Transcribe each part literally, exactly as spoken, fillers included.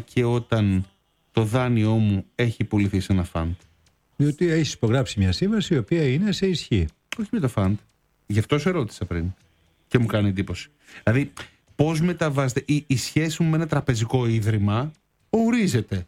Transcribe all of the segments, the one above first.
και όταν το δάνειό μου έχει πουληθεί σε ένα φαντ? Διότι έχεις υπογράψει μια σύμβαση η οποία είναι σε ισχύ. Όχι με το φαντ. Γι' αυτό σε ρώτησα πριν. Και μου κάνει εντύπωση. Δηλαδή, πώς μεταβάζεται η, η σχέση μου με ένα τραπεζικό ίδρυμα, ορίζεται.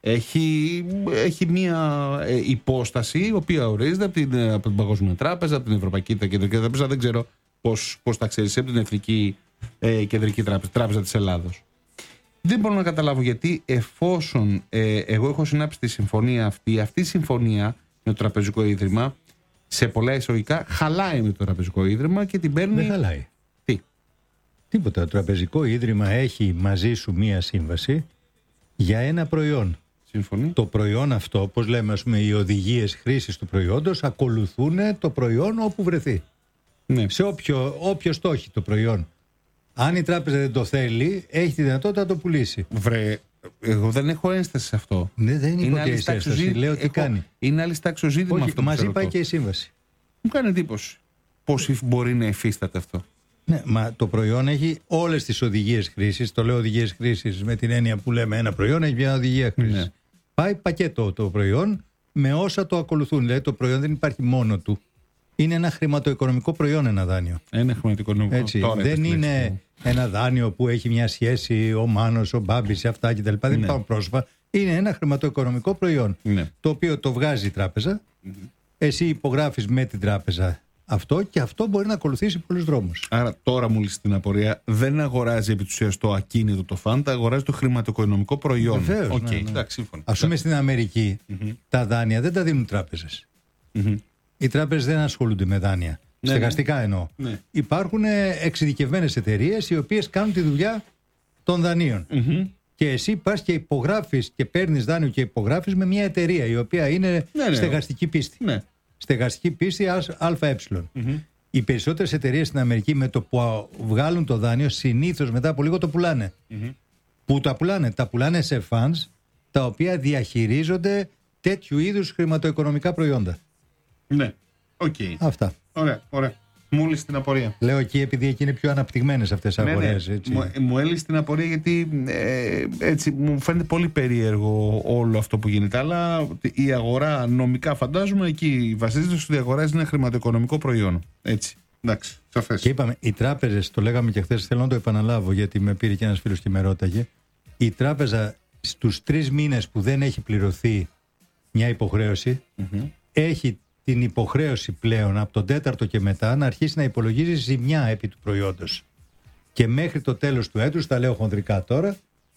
Έχει, έχει μια ε, υπόσταση η οποία ορίζεται από την, από την Παγκόσμια Τράπεζα, από την Ευρωπαϊκή Κεντρική Τράπεζα. Δεν ξέρω πώς, πώς τα ξέρεις, από την Εθνική ε, Κεντρική Τράπεζα, Τράπεζα της Ελλάδος. Δεν μπορώ να καταλάβω γιατί, εφόσον ε, εγώ έχω συνάψει τη συμφωνία αυτή, αυτή η συμφωνία με το τραπεζικό ίδρυμα, σε πολλά εισαγωγικά, χαλάει με το τραπεζικό ίδρυμα και την παίρνει. Δεν χαλάει. Τι? Τίποτα. Το τραπεζικό ίδρυμα έχει μαζί σου μία σύμβαση για ένα προϊόν. Συμφωνεί. Το προϊόν αυτό, όπως λέμε, ας πούμε, οι οδηγίες χρήσης του προϊόντος ακολουθούν το προϊόν όπου βρεθεί. Ναι. Σε όποιο, όποιο στόχι το προϊόν. Αν η τράπεζα δεν το θέλει, έχει τη δυνατότητα να το πουλήσει. Βρε, εγώ δεν έχω ένσταση σε αυτό. Ναι, δεν είναι άλλη ένσταση. Ζή... Λέω τι έχω... κάνει. Είναι άλλη τάξη ζήτημα. Όχι, αυτό. Μαζί πάει και η σύμβαση. Μου κάνει εντύπωση πώς μπορεί να εφίσταται αυτό. Ναι, μα το προϊόν έχει όλες τις οδηγίες χρήσης. Το λέω οδηγίες χρήσης με την έννοια που λέμε ένα προϊόν έχει μια οδηγία χρήσης. Ναι. Πάει πακέτο το προϊόν με όσα το ακολουθούν. Δηλαδή το προϊόν δεν υπάρχει μόνο του. Είναι ένα χρηματοοικονομικό προϊόν ένα δάνειο. Ένα χρηματοοικονομικό. Έτσι, τώρα δεν είναι ένα δάνειο που έχει μια σχέση ο Μάνος, ο Μπάμπης, αυτά κτλ. Ναι. Δεν υπάρχουν πρόσωπα. Είναι ένα χρηματοοικονομικό προϊόν. Ναι. Το οποίο το βγάζει η τράπεζα. Mm-hmm. Εσύ υπογράφεις με την τράπεζα αυτό και αυτό μπορεί να ακολουθήσει πολλούς δρόμους. Άρα τώρα μου λύσει την απορία. Δεν αγοράζει επί της ουσίας το ακίνητο το φαντ, αγοράζει το χρηματοοικονομικό προϊόν. Βεβαίως. Okay. Ναι, ναι. Εντάξει, σύμφωνα. Ας πούμε στην Αμερική mm-hmm. τα δάνεια δεν τα δίνουν τράπεζες. Mm-hmm. Οι τράπεζες δεν ασχολούνται με δάνεια. Ναι, στεγαστικά ναι. εννοώ. Ναι. Υπάρχουν εξειδικευμένες εταιρείες οι οποίες κάνουν τη δουλειά των δανείων. Mm-hmm. Και εσύ πας και υπογράφεις και παίρνεις δάνειο και υπογράφεις με μια εταιρεία η οποία είναι ναι, ναι. στεγαστική πίστη. Ναι. Στεγαστική πίστη ΑΕ. Mm-hmm. Οι περισσότερες εταιρείες στην Αμερική με το που βγάλουν το δάνειο συνήθως μετά από λίγο το πουλάνε. Mm-hmm. Πού τα πουλάνε? Τα πουλάνε σε funds τα οποία διαχειρίζονται τέτοιου είδους χρηματοοικονομικά προϊόντα. Ναι, οκ. Okay. Αυτά. Ωραία, ωραία. Μου έλυσε την απορία. Λέω εκεί επειδή εκεί είναι πιο αναπτυγμένες αυτές οι αγορές. Ναι, ναι. Μου, μου έλυσε την απορία γιατί ε, έτσι μου φαίνεται πολύ περίεργο όλο αυτό που γίνεται. Αλλά η αγορά νομικά φαντάζομαι εκεί βασίζεται στο ότι η αγορά είναι ένα χρηματοοικονομικό προϊόν. Έτσι. Εντάξει, σαφές. Και είπαμε, οι τράπεζες, το λέγαμε και χθες, θέλω να το επαναλάβω γιατί με πήρε και ένας φίλος και με ρώταγε. Η τράπεζα στους τρεις μήνες που δεν έχει πληρωθεί μια υποχρέωση mm-hmm. έχει την υποχρέωση πλέον από τον τέταρτο και μετά να αρχίσει να υπολογίζει ζημιά επί του προϊόντος. Και μέχρι το τέλος του έτους, τα λέω χονδρικά τώρα,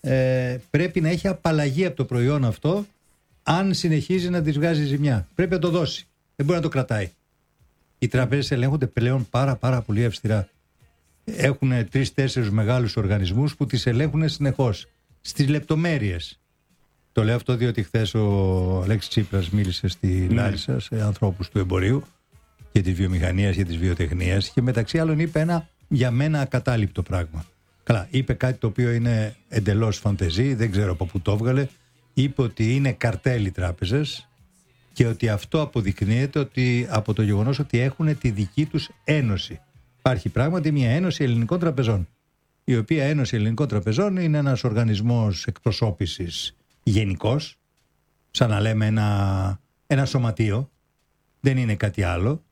ε, πρέπει να έχει απαλλαγή από το προϊόν αυτό αν συνεχίζει να της βγάζει ζημιά. Πρέπει να το δώσει. Δεν μπορεί να το κρατάει. Οι τραπέζες ελέγχονται πλέον πάρα πάρα πολύ αυστηρά. Έχουν τρεις-τέσσερις μεγάλους οργανισμούς που τις ελέγχουν συνεχώς. Στις λεπτομέρειες. Το λέω αυτό διότι χθες ο Αλέξης Τσίπρας μίλησε στη mm. Λάρισα σε ανθρώπους του εμπορίου και της βιομηχανίας και της βιοτεχνίας και μεταξύ άλλων είπε ένα για μένα ακατάληπτο πράγμα. Καλά, είπε κάτι το οποίο είναι εντελώς φαντεζή, δεν ξέρω από πού το έβγαλε. Είπε ότι είναι καρτέλ οι τράπεζες και ότι αυτό αποδεικνύεται ότι από το γεγονός ότι έχουν τη δική τους ένωση. Υπάρχει πράγματι μια ένωση ελληνικών τραπεζών, η οποία ένωση ελληνικών τραπεζών είναι ένας οργανισμός εκπροσώπησης γενικός, σαν να λέμε ένα, ένα σωματείο, δεν είναι κάτι άλλο,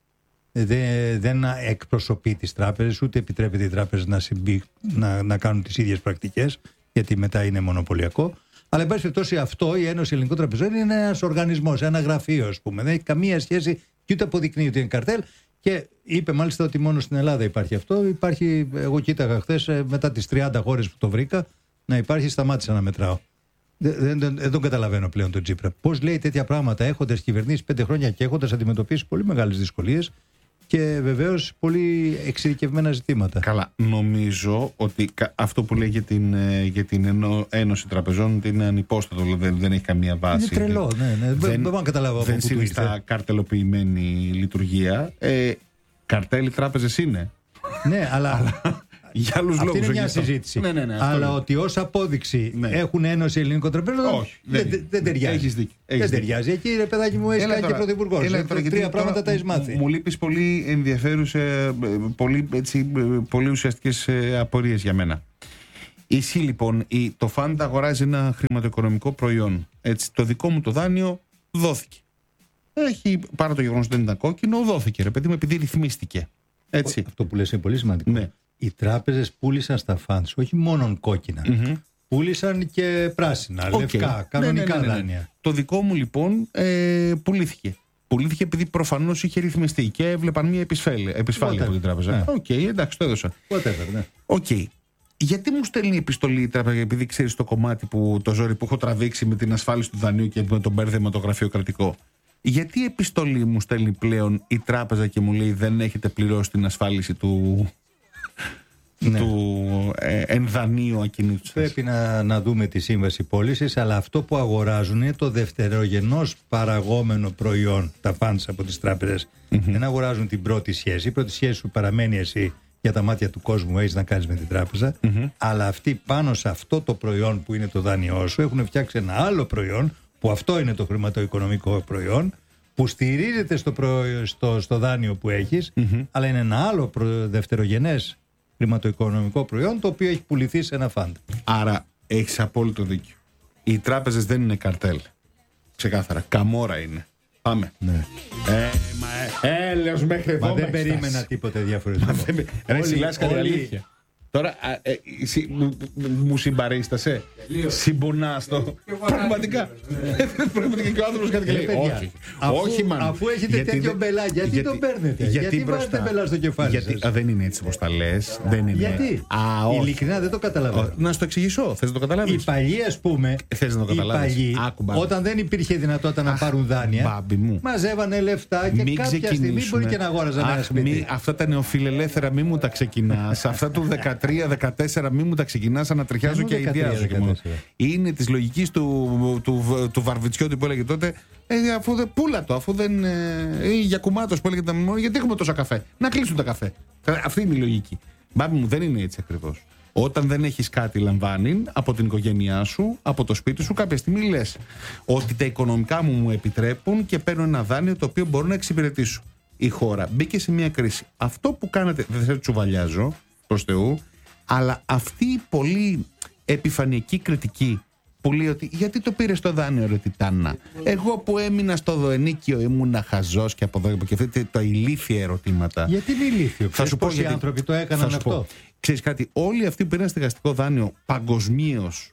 δεν, δεν εκπροσωπεί τις τράπεζες, ούτε επιτρέπεται οι τράπεζες να, συμπί, να, να κάνουν τις ίδιες πρακτικές, γιατί μετά είναι μονοπωλιακό. Αλλά εν πάση περιπτώσει αυτό, η Ένωση Ελληνικών Τραπεζών, είναι ένας οργανισμός, ένα γραφείο, ας πούμε. Δεν έχει καμία σχέση και ούτε αποδεικνύει ότι είναι καρτέλ. Και είπε μάλιστα ότι μόνο στην Ελλάδα υπάρχει αυτό. Υπάρχει, εγώ κοίταγα χθες, μετά τις τριάντα χώρες που το βρήκα, να υπάρχει, σταμάτησα να μετράω. Δεν, δεν, δεν τον καταλαβαίνω πλέον τον Τσίπρα. Πώς λέει τέτοια πράγματα έχοντας κυβερνήσει πέντε χρόνια και έχοντας αντιμετωπίσει πολύ μεγάλες δυσκολίες και βεβαίως πολύ εξειδικευμένα ζητήματα. Καλά, νομίζω ότι αυτό που λέει για την, για την Ένωση Τραπεζών είναι ανυπόστατο, δεν, δεν έχει καμία βάση. Είναι τρελό, ναι, ναι. Δεν, δεν μπορώ να καταλάβω. Δεν συνιστά καρτελοποιημένη λειτουργία. Ε, καρτέλ οι τράπεζες είναι. Ναι, αλλά. Για άλλους αυτή λόγους, είναι μια συζήτηση. Ναι, ναι, ναι, αλλά είναι. Ότι ως απόδειξη ναι. έχουν Ένωση Ελληνικών Τραπεζών. Όχι. Δεν, δεν, δεν ταιριάζει. Έχεις δίκιο. Έχεις δεν δίκιο. ταιριάζει. Εκεί ρε παιδάκι μου έχει κάνει και πρωθυπουργός. Τρία πράγματα τα έχεις μάθει. Μου, μου λείπεις πολύ ενδιαφέρουσες, πολύ, πολύ ουσιαστικές απορίες για μένα. Ισχύει λοιπόν, η, το φαντ αγοράζει ένα χρηματοοικονομικό προϊόν. Έτσι, το δικό μου το δάνειο δόθηκε. Έχει, παρά το γεγονός ότι δεν ήταν κόκκινο, δόθηκε ρε παιδί μου, επειδή ρυθμίστηκε. Έτσι. Αυτό που λες είναι πολύ σημαντικό. Ναι. Οι τράπεζες πούλησαν στα funds όχι μόνο κόκκινα. Mm-hmm. Πούλησαν και πράσινα, okay. λευκά, κανονικά ναι, ναι, ναι, ναι. δάνεια. Το δικό μου λοιπόν ε, πουλήθηκε. Πουλήθηκε επειδή προφανώς είχε ρυθμιστεί και έβλεπαν μια επισφάλεια, επισφάλεια από την τράπεζα. Οκ, okay, εντάξει, το έδωσα. Whatever, ναι. Okay. Γιατί μου στέλνει επιστολή η τράπεζα, επειδή ξέρεις το κομμάτι που το ζόρι που έχω τραβήξει με την ασφάλιση του δανείου και με τον μπέρδεμα το γραφειοκρατικό. Γιατί επιστολή μου στέλνει πλέον η τράπεζα και μου λέει δεν έχετε πληρώσει την ασφάλιση του, ναι. του ε, ενδανείου ακινήτου σας? Πρέπει να, να δούμε τη σύμβαση πώλησης, αλλά αυτό που αγοράζουν είναι το δευτερογενώς παραγόμενο προϊόν, τα funds από τις τράπεζες. Mm-hmm. Δεν αγοράζουν την πρώτη σχέση. Η πρώτη σχέση σου παραμένει εσύ για τα μάτια του κόσμου, έχεις να κάνεις με την τράπεζα, mm-hmm. αλλά αυτοί πάνω σε αυτό το προϊόν που είναι το δάνειό σου έχουν φτιάξει ένα άλλο προϊόν, που αυτό είναι το χρηματοοικονομικό προϊόν, που στηρίζεται στο, προ... στο, στο δάνειο που έχεις, mm-hmm. αλλά είναι ένα άλλο προ... δευτερογενές χρηματοοικονομικό προϊόν, το οποίο έχει πουληθεί σε ένα φαντ. Άρα έχεις απόλυτο δίκιο. Οι τράπεζες δεν είναι καρτέλ. Ξεκάθαρα. Καμόρα είναι. Πάμε. Ναι. Ε, μα, ε, έλεος μέχρι εδώ. Μα δεν περίμενα τίποτε διαφορετικό. Ρε Σιλάσκα, αλήθεια. Τώρα α, ε, συ, μου, μου συμπαρίστασε. Συμπονάς το. Πραγματικά. Πραγματικά και ο άνθρωπος κάτι και λέει. Όχι. Όχι, μαν. Αφού έχετε γιατί τέτοιο μπελά, γιατί, γιατί τον παίρνετε? Γιατί, γιατί βάζετε μπελά στο κεφάλι γιατί, σας? Α, δεν είναι έτσι όπως τα λες. Δεν είναι. Γιατί? Α, όχι. Ειλικρινά δεν το καταλαβαίνω. Να σου το εξηγήσω. Θες να το καταλάβεις? Οι παλιοί, ας πούμε, θες να το καταλάβεις? Οι παλιοί, όταν δεν υπήρχε δυνατότητα να πάρουν δάνεια, μαζεύανε λεφτά και κάποια στιγμή μπορεί και να αγόραζαν ένα σπίτι. Αυτά τα νεοφιλελεύθερα μη μου τα ξεκινάς. Αυτά του δεκατρία δεκατέσσερα μη μου τα ξεκινάς, ανατριχιάζω και αηδιάζω. Είναι της λογικής του, του, του Βαρβιτσιώτη που έλεγε τότε, ε, αφού δεν πούλα το, αφού δεν. Ε, ή για κουμάτος που έλεγε τα μνημόνια, γιατί έχουμε τόσα καφέ? Να κλείσουν τα καφέ. Αυτή είναι η λογική. Μπάμπη μου, δεν είναι έτσι ακριβώς. Όταν δεν έχεις κάτι, λαμβάνει από την οικογένειά σου, από το σπίτι σου, κάποια στιγμή λες ότι τα οικονομικά μου μου επιτρέπουν και παίρνω ένα δάνειο το οποίο μπορώ να εξυπηρετήσω. Η χώρα μπήκε σε μια κρίση. Αυτό που κάνατε, δεν θα τσουβαλιάζω προς Θεού, αλλά αυτή η πολύ επιφανειακή κριτική που λέει ότι γιατί το πήρε στο δάνειο ρε Τιτάνα? Εγώ που έμεινα στο δοενίκιο ήμουνα χαζός και από εδώ και αυτή τα ηλίθια ερωτήματα. Γιατί είναι ηλίθιο? Θα σου πω πόσοι άνθρωποι το έκαναν αυτό. Πω. Ξέρεις κάτι, όλοι αυτοί που πήραν στεγαστικό δάνειο παγκοσμίως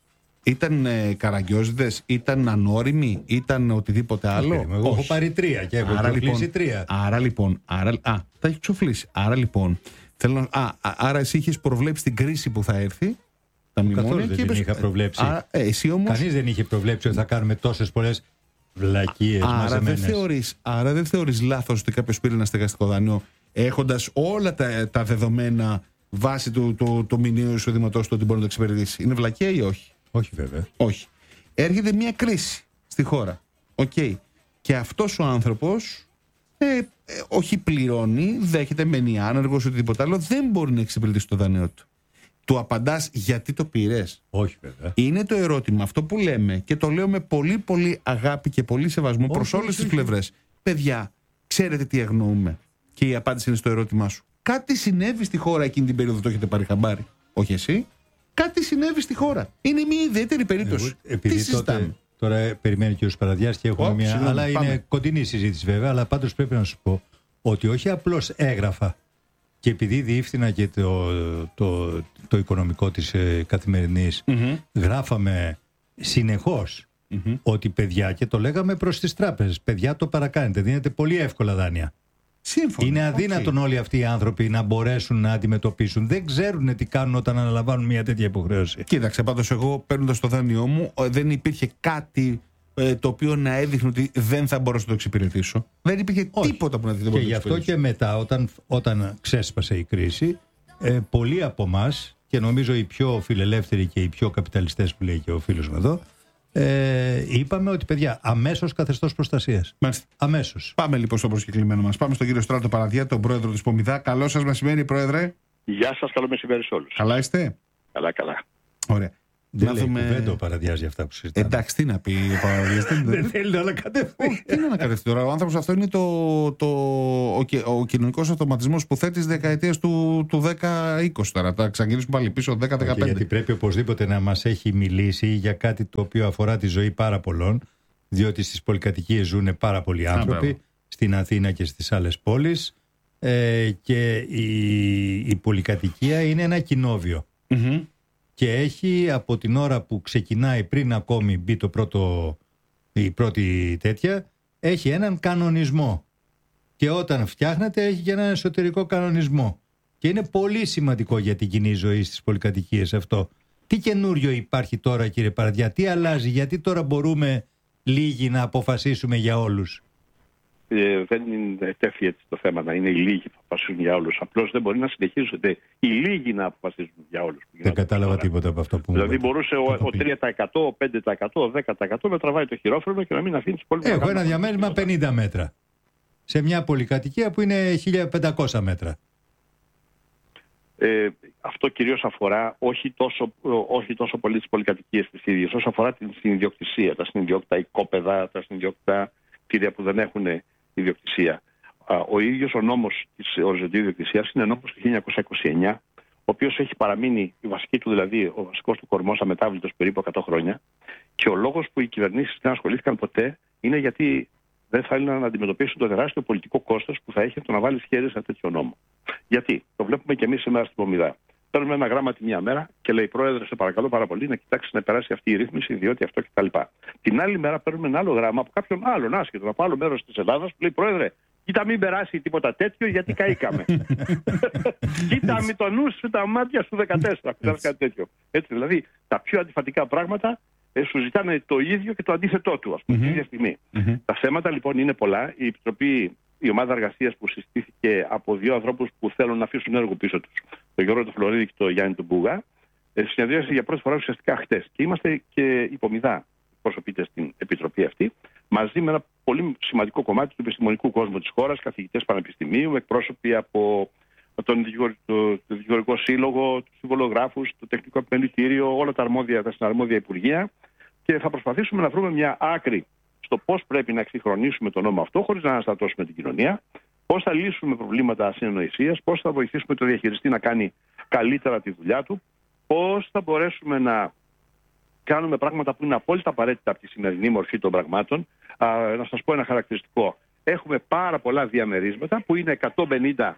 ήταν ε, καραγκιόζηδες, ήταν ανώριμοι, ήταν οτιδήποτε άλλο? Okay, εγώ έχω πάρει τρία και έχω ξοφλήσει λοιπόν, τρία. Άρα λοιπόν, άρα, α, τα έχει ξοφλήσει. Άρα λοιπόν, θέλω, α, α, άρα εσύ είχες προβλέψει την κρίση που θα έρθει. Τα Καθόλου δεν την είχα προβλέψει. Α, ε, εσύ όμως... Κανείς δεν είχε προβλέψει ότι θα κάνουμε τόσες πολλές βλακίες μαζεμένες. Δεν θεωρείς, άρα δεν θεωρείς λάθος ότι κάποιος πήρε ένα στεγαστικό δάνειο έχοντας όλα τα, τα δεδομένα βάσει του, του, του μηνιαίου εισοδήματός του ότι μπορεί να το εξυπηρετήσει? Είναι βλακία ή όχι? Όχι βέβαια. Όχι. Έρχεται μια κρίση στη χώρα. Οκ. Okay. Και αυτός ο άνθρωπος ε, ε, όχι πληρώνει, δέχεται, μένει άνεργος ή οτιδήποτε άλλο, δεν μπορεί να εξυπηρετήσει το δάνειό του. Του απαντάς γιατί το πήρες? Όχι βέβαια. Είναι το ερώτημα αυτό που λέμε και το λέω με πολύ πολύ αγάπη και πολύ σεβασμό προς όλες τις πλευρές. Παιδιά, ξέρετε τι αγνοούμε? Και η απάντηση είναι στο ερώτημά σου. Κάτι συνέβη στη χώρα εκείνη την περίοδο, το έχετε πάρει χαμπάρι? Όχι εσύ. Κάτι συνέβη στη χώρα. Είναι μια ιδιαίτερη περίπτωση. Εγώ, τι συζητάμε? Τότε, τώρα περιμένει και ο Σπαραδιάς και έχουμε oh, μια. Συγγνώμη, αλλά πάμε. Είναι κοντινή συζήτηση βέβαια. Αλλά πάντως πρέπει να σου πω ότι όχι απλώς έγραφα και επειδή διεύθυνα και το, το, το, το οικονομικό της ε, καθημερινής, mm-hmm. γράφαμε συνεχώς mm-hmm. ότι παιδιά, και το λέγαμε προς τις τράπεζες, παιδιά το παρακάνετε, δίνετε πολύ εύκολα δάνεια. Σύμφωνα. Είναι αδύνατον okay. όλοι αυτοί οι άνθρωποι να μπορέσουν να αντιμετωπίσουν. Δεν ξέρουν τι κάνουν όταν αναλαμβάνουν μια τέτοια υποχρέωση. Κοίταξε, πάντως εγώ παίρνοντας το δάνειό μου δεν υπήρχε κάτι ε, το οποίο να έδειχνε ότι δεν θα μπορούσα να το εξυπηρετήσω. Δεν υπήρχε Όχι. τίποτα που να δείτε. Και γι' αυτό και μετά, όταν, όταν ξέσπασε η κρίση, ε, πολλοί από εμάς, και νομίζω οι πιο φιλελεύθεροι και οι πιο καπιταλιστές που λέει και ο φίλος μου εδώ, Ε, είπαμε ότι παιδιά, αμέσως καθεστώς προστασίας. Αμέσως. Πάμε λοιπόν στο προσκεκλημένο μας. Πάμε στον κύριο Στράτο Παραδιά, τον πρόεδρο της Πομιδά. Καλό σας μεσημέρι, πρόεδρε. Γεια σας, καλό μεσημέρι σε όλους. Καλά είστε? Καλά, καλά. Ωραία. Δεν λέει δούμε... κουβέντα ο Παραδιάς αυτά που συζητάμε. Εντάξει, τι να πει ο Παραδιάς. Δεν θέλει να ανακατευτεί. Τι να ανακατευτεί τώρα. Ο άνθρωπος αυτό είναι το, το, ο, ο κοινωνικός αυτοματισμός που θέτει στις δεκαετίες του, του δέκα είκοσι τώρα. Τα ξαναγυρίσουμε πάλι πίσω δέκα δεκαπέντε. Γιατί πρέπει οπωσδήποτε να μας έχει μιλήσει για κάτι το οποίο αφορά τη ζωή πάρα πολλών. Διότι στις πολυκατοικίες ζουν πάρα πολλοί άνθρωποι. Α, στην Αθήνα και στις άλλες πόλεις. Ε, και η, η πολυκατοικία είναι ένα κοινόβιο. Mm-hmm. Και έχει από την ώρα που ξεκινάει, πριν ακόμη μπει το πρώτο, η πρώτη τέτοια, έχει έναν κανονισμό. Και όταν φτιάχνεται έχει και έναν εσωτερικό κανονισμό. Και είναι πολύ σημαντικό για την κοινή ζωή στις πολυκατοικίες αυτό. Τι καινούριο υπάρχει τώρα, κύριε Παραδιά, τι αλλάζει, γιατί τώρα μπορούμε λίγοι να αποφασίσουμε για όλους? Ε, δεν είναι τέφει έτσι το θέμα να είναι οι λίγοι που αποφασίζουν για όλους. Απλώς δεν μπορεί να συνεχίζονται οι λίγοι να αποφασίζουν για όλους. Δεν κατάλαβα τώρα τίποτα από αυτό που μου Δηλαδή μπορούσε ο, ο τρία τοις εκατό, ο πέντε τοις εκατό, ο δέκα τοις εκατό να τραβάει το χειρόφρενο και να μην αφήνει τις υπόλοιπες. Έχω ένα διαμέρισμα πενήντα μέτρα. Σε μια πολυκατοικία που είναι χίλια πεντακόσια μέτρα. Ε, αυτό κυρίως αφορά όχι τόσο, όχι τόσο πολύ τις πολυκατοικίες τις ίδιες, όσο αφορά την συνιδιοκτησία, τα συνιδιόκτητα οικόπεδα, τα συνιδιόκτητα κτίρια που δεν έχουν ιδιοκτησία. Ο ίδιος ο νόμος της οριζοντίου ιδιοκτησίας είναι νόμος του χίλια εννιακόσια είκοσι εννιά, ο οποίος έχει παραμείνει η βασική του, δηλαδή ο βασικός του κορμός αμετάβλητος περίπου εκατό χρόνια. Και ο λόγος που οι κυβερνήσεις δεν ασχολήθηκαν ποτέ είναι γιατί δεν θέλουν να αντιμετωπίσουν το τεράστιο πολιτικό κόστος που θα έχει το να βάλει χέρι σε τέτοιο νόμο. Γιατί? Το βλέπουμε και εμείς σήμερα στην Πομιδά. Παίρνουμε ένα γράμμα τη μία μέρα και λέει: Πρόεδρε, σε παρακαλώ πάρα πολύ να κοιτάξει να περάσει αυτή η ρύθμιση, διότι αυτό κτλ. Την άλλη μέρα παίρνουμε ένα άλλο γράμμα από κάποιον άλλον άσχετο, από άλλο μέρος της Ελλάδας, που λέει: Πρόεδρε, κοίτα μην περάσει τίποτα τέτοιο, γιατί καήκαμε. Κοίτα με το νου σου, τα μάτια σου δεκατέσσερα, που κάτι τέτοιο. Έτσι, δηλαδή, τα πιο αντιφατικά πράγματα ε, σου ζητάνε το ίδιο και το αντίθετό του, ας πούμε, την ίδια στιγμή. Τα θέματα λοιπόν είναι πολλά. Η Επιτροπή. Η ομάδα εργασίας που συστήθηκε από δύο ανθρώπους που θέλουν να αφήσουν έργο πίσω τους, τον Γιώργο του Φλωρίδη και τον Γιάννη του Μπούγα, συνεδρίασε για πρώτη φορά ουσιαστικά χτες. Και είμαστε και η Πομιδά, προσωπείται στην Επιτροπή αυτή, μαζί με ένα πολύ σημαντικό κομμάτι του επιστημονικού κόσμου της χώρας, καθηγητές πανεπιστημίου, εκπρόσωποι από τον Δικηγορικό Σύλλογο, τους συμβολογράφους, το Τεχνικό Επιμελητήριο, όλα τα αρμόδια, τα συναρμόδια υπουργεία, και θα προσπαθήσουμε να βρούμε μια άκρη στο πώς πρέπει να εξυγχρονίσουμε τον νόμο αυτό χωρίς να αναστατώσουμε την κοινωνία, πώς θα λύσουμε προβλήματα ασυνοησίας, πώς θα βοηθήσουμε το διαχειριστή να κάνει καλύτερα τη δουλειά του, πώς θα μπορέσουμε να κάνουμε πράγματα που είναι απόλυτα απαραίτητα από τη σημερινή μορφή των πραγμάτων. Α, να σας πω ένα χαρακτηριστικό. Έχουμε πάρα πολλά διαμερίσματα που είναι εκατόν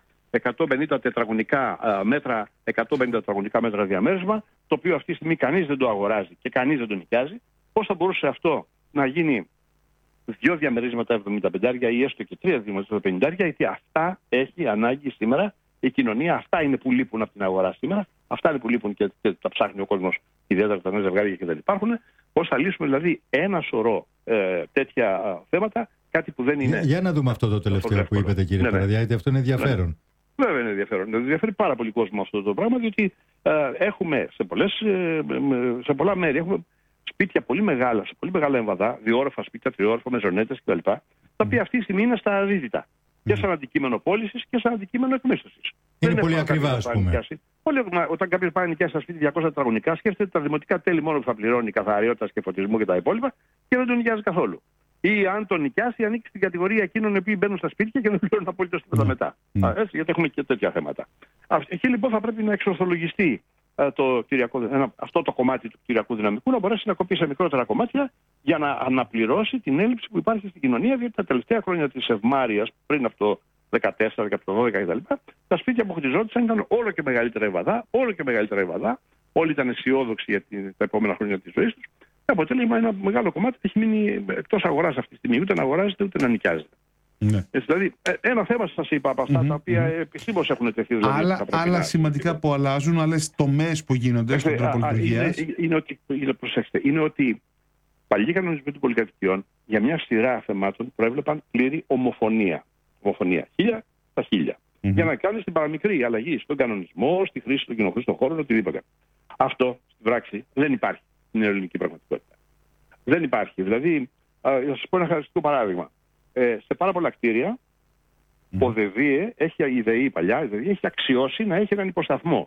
πενήντα τετραγωνικά μέτρα, εκατόν πενήντα τετραγωνικά μέτρα διαμέρισμα, το οποίο αυτή τη στιγμή κανείς δεν το αγοράζει και κανείς δεν το νοικιάζει. Πώς θα μπορούσε αυτό να γίνει δύο διαμερίσματα εβδομήντα πέντε ή έστω και τρία διαμερίσματα πενήντα, γιατί αυτά έχει ανάγκη σήμερα η κοινωνία. Αυτά είναι που λείπουν από την αγορά σήμερα. Αυτά είναι που λείπουν και, και τα ψάχνει ο κόσμος, ιδιαίτερα τα νέα ζευγάρια και δεν υπάρχουν. Πώς θα λύσουμε δηλαδή ένα σωρό ε, τέτοια α, θέματα, κάτι που δεν είναι. Για, για να δούμε αυτό το τελευταίο που είπατε, κύριε ναι, Παραδιά, γιατί αυτό είναι ενδιαφέρον. Ναι. Βέβαια είναι ενδιαφέρον. Ενδιαφέρει πάρα πολύ κόσμο αυτό το πράγμα, διότι ε, έχουμε σε, πολλές, ε, σε πολλά μέρη έχουμε σπίτια πολύ μεγάλα, σε πολύ μεγάλα εμβαδά, διόροφα σπίτια, τριόροφα, μεζονέτες κτλ. Τα οποία αυτή τη στιγμή είναι στα αρρύθμιτα. Και σαν αντικείμενο πώλησης και σαν αντικείμενο εκμίσθωσης. Είναι δεν πολύ ακριβά, ας πούμε. Πολύ, όταν κάποιος πάει να νοικιάσει ένα σπίτι διακόσια τετραγωνικά, σκέφτεται τα δημοτικά τέλη μόνο που θα πληρώνει, καθαριότητας και φωτισμού και τα υπόλοιπα, και δεν τον νοικιάζει καθόλου. Ή αν τον νοικιάσει, ανήκει στην κατηγορία εκείνων οι οποίοι μπαίνουν στα σπίτια και δεν πληρώνουν απολύτως τίποτα μετά. Mm. Α, έτσι, γιατί έχουμε και τέτοια θέματα. Εκεί λοιπόν θα πρέπει να εξορθολογιστεί το κυριακό, ένα, αυτό το κομμάτι του κυριακού δυναμικού, να μπορέσει να κοπεί σε μικρότερα κομμάτια για να αναπληρώσει την έλλειψη που υπάρχει στην κοινωνία, διότι τα τελευταία χρόνια της ευμάρειας, πριν από το δεκατέσσερα και από το δώδεκα κτλ., τα σπίτια που χτιζόντουσαν ήταν όλο και μεγαλύτερα ευαδά, όλο και μεγαλύτερα ευαδά, όλοι ήταν αισιόδοξοι για την, τα επόμενα χρόνια της ζωής τους. Το αποτέλεσμα, ένα μεγάλο κομμάτι έχει μείνει εκτός αγοράς αυτή τη στιγμή, ούτε να αγοράζεται ούτε να νοικιάζεται. Ναι. Έτσι, δηλαδή, ένα θέμα σας είπα από αυτά mm-hmm. τα οποία επισήμως έχουν τεθεί. Δηλαδή, άλλα άλλα να... σημαντικά που αλλάζουν, άλλες τομές που γίνονται στον τρόπο λειτουργίας. Είναι, είναι, ότι, είναι, προσέξτε, είναι ότι παλιοί κανονισμοί των πολυκατοικιών για μια σειρά θεμάτων προέβλεπαν πλήρη ομοφωνία. Ομοφωνία. Χίλια στα χίλια. Mm-hmm. Για να κάνεις την παραμικρή αλλαγή στον κανονισμό, στη χρήση των κοινοχρήστων χώρων, οτιδήποτε. Αυτό στην πράξη δεν υπάρχει στην ελληνική πραγματικότητα. Δεν υπάρχει. Δηλαδή, α, θα σας πω ένα χαρακτηριστικό παράδειγμα. Ε, σε πάρα πολλά κτίρια, mm. ο ΔΕΔΙΕ έχει, η ΔΕΗ παλιά, η ΔΕΔΙΕ έχει αξιώσει να έχει έναν υποσταθμό.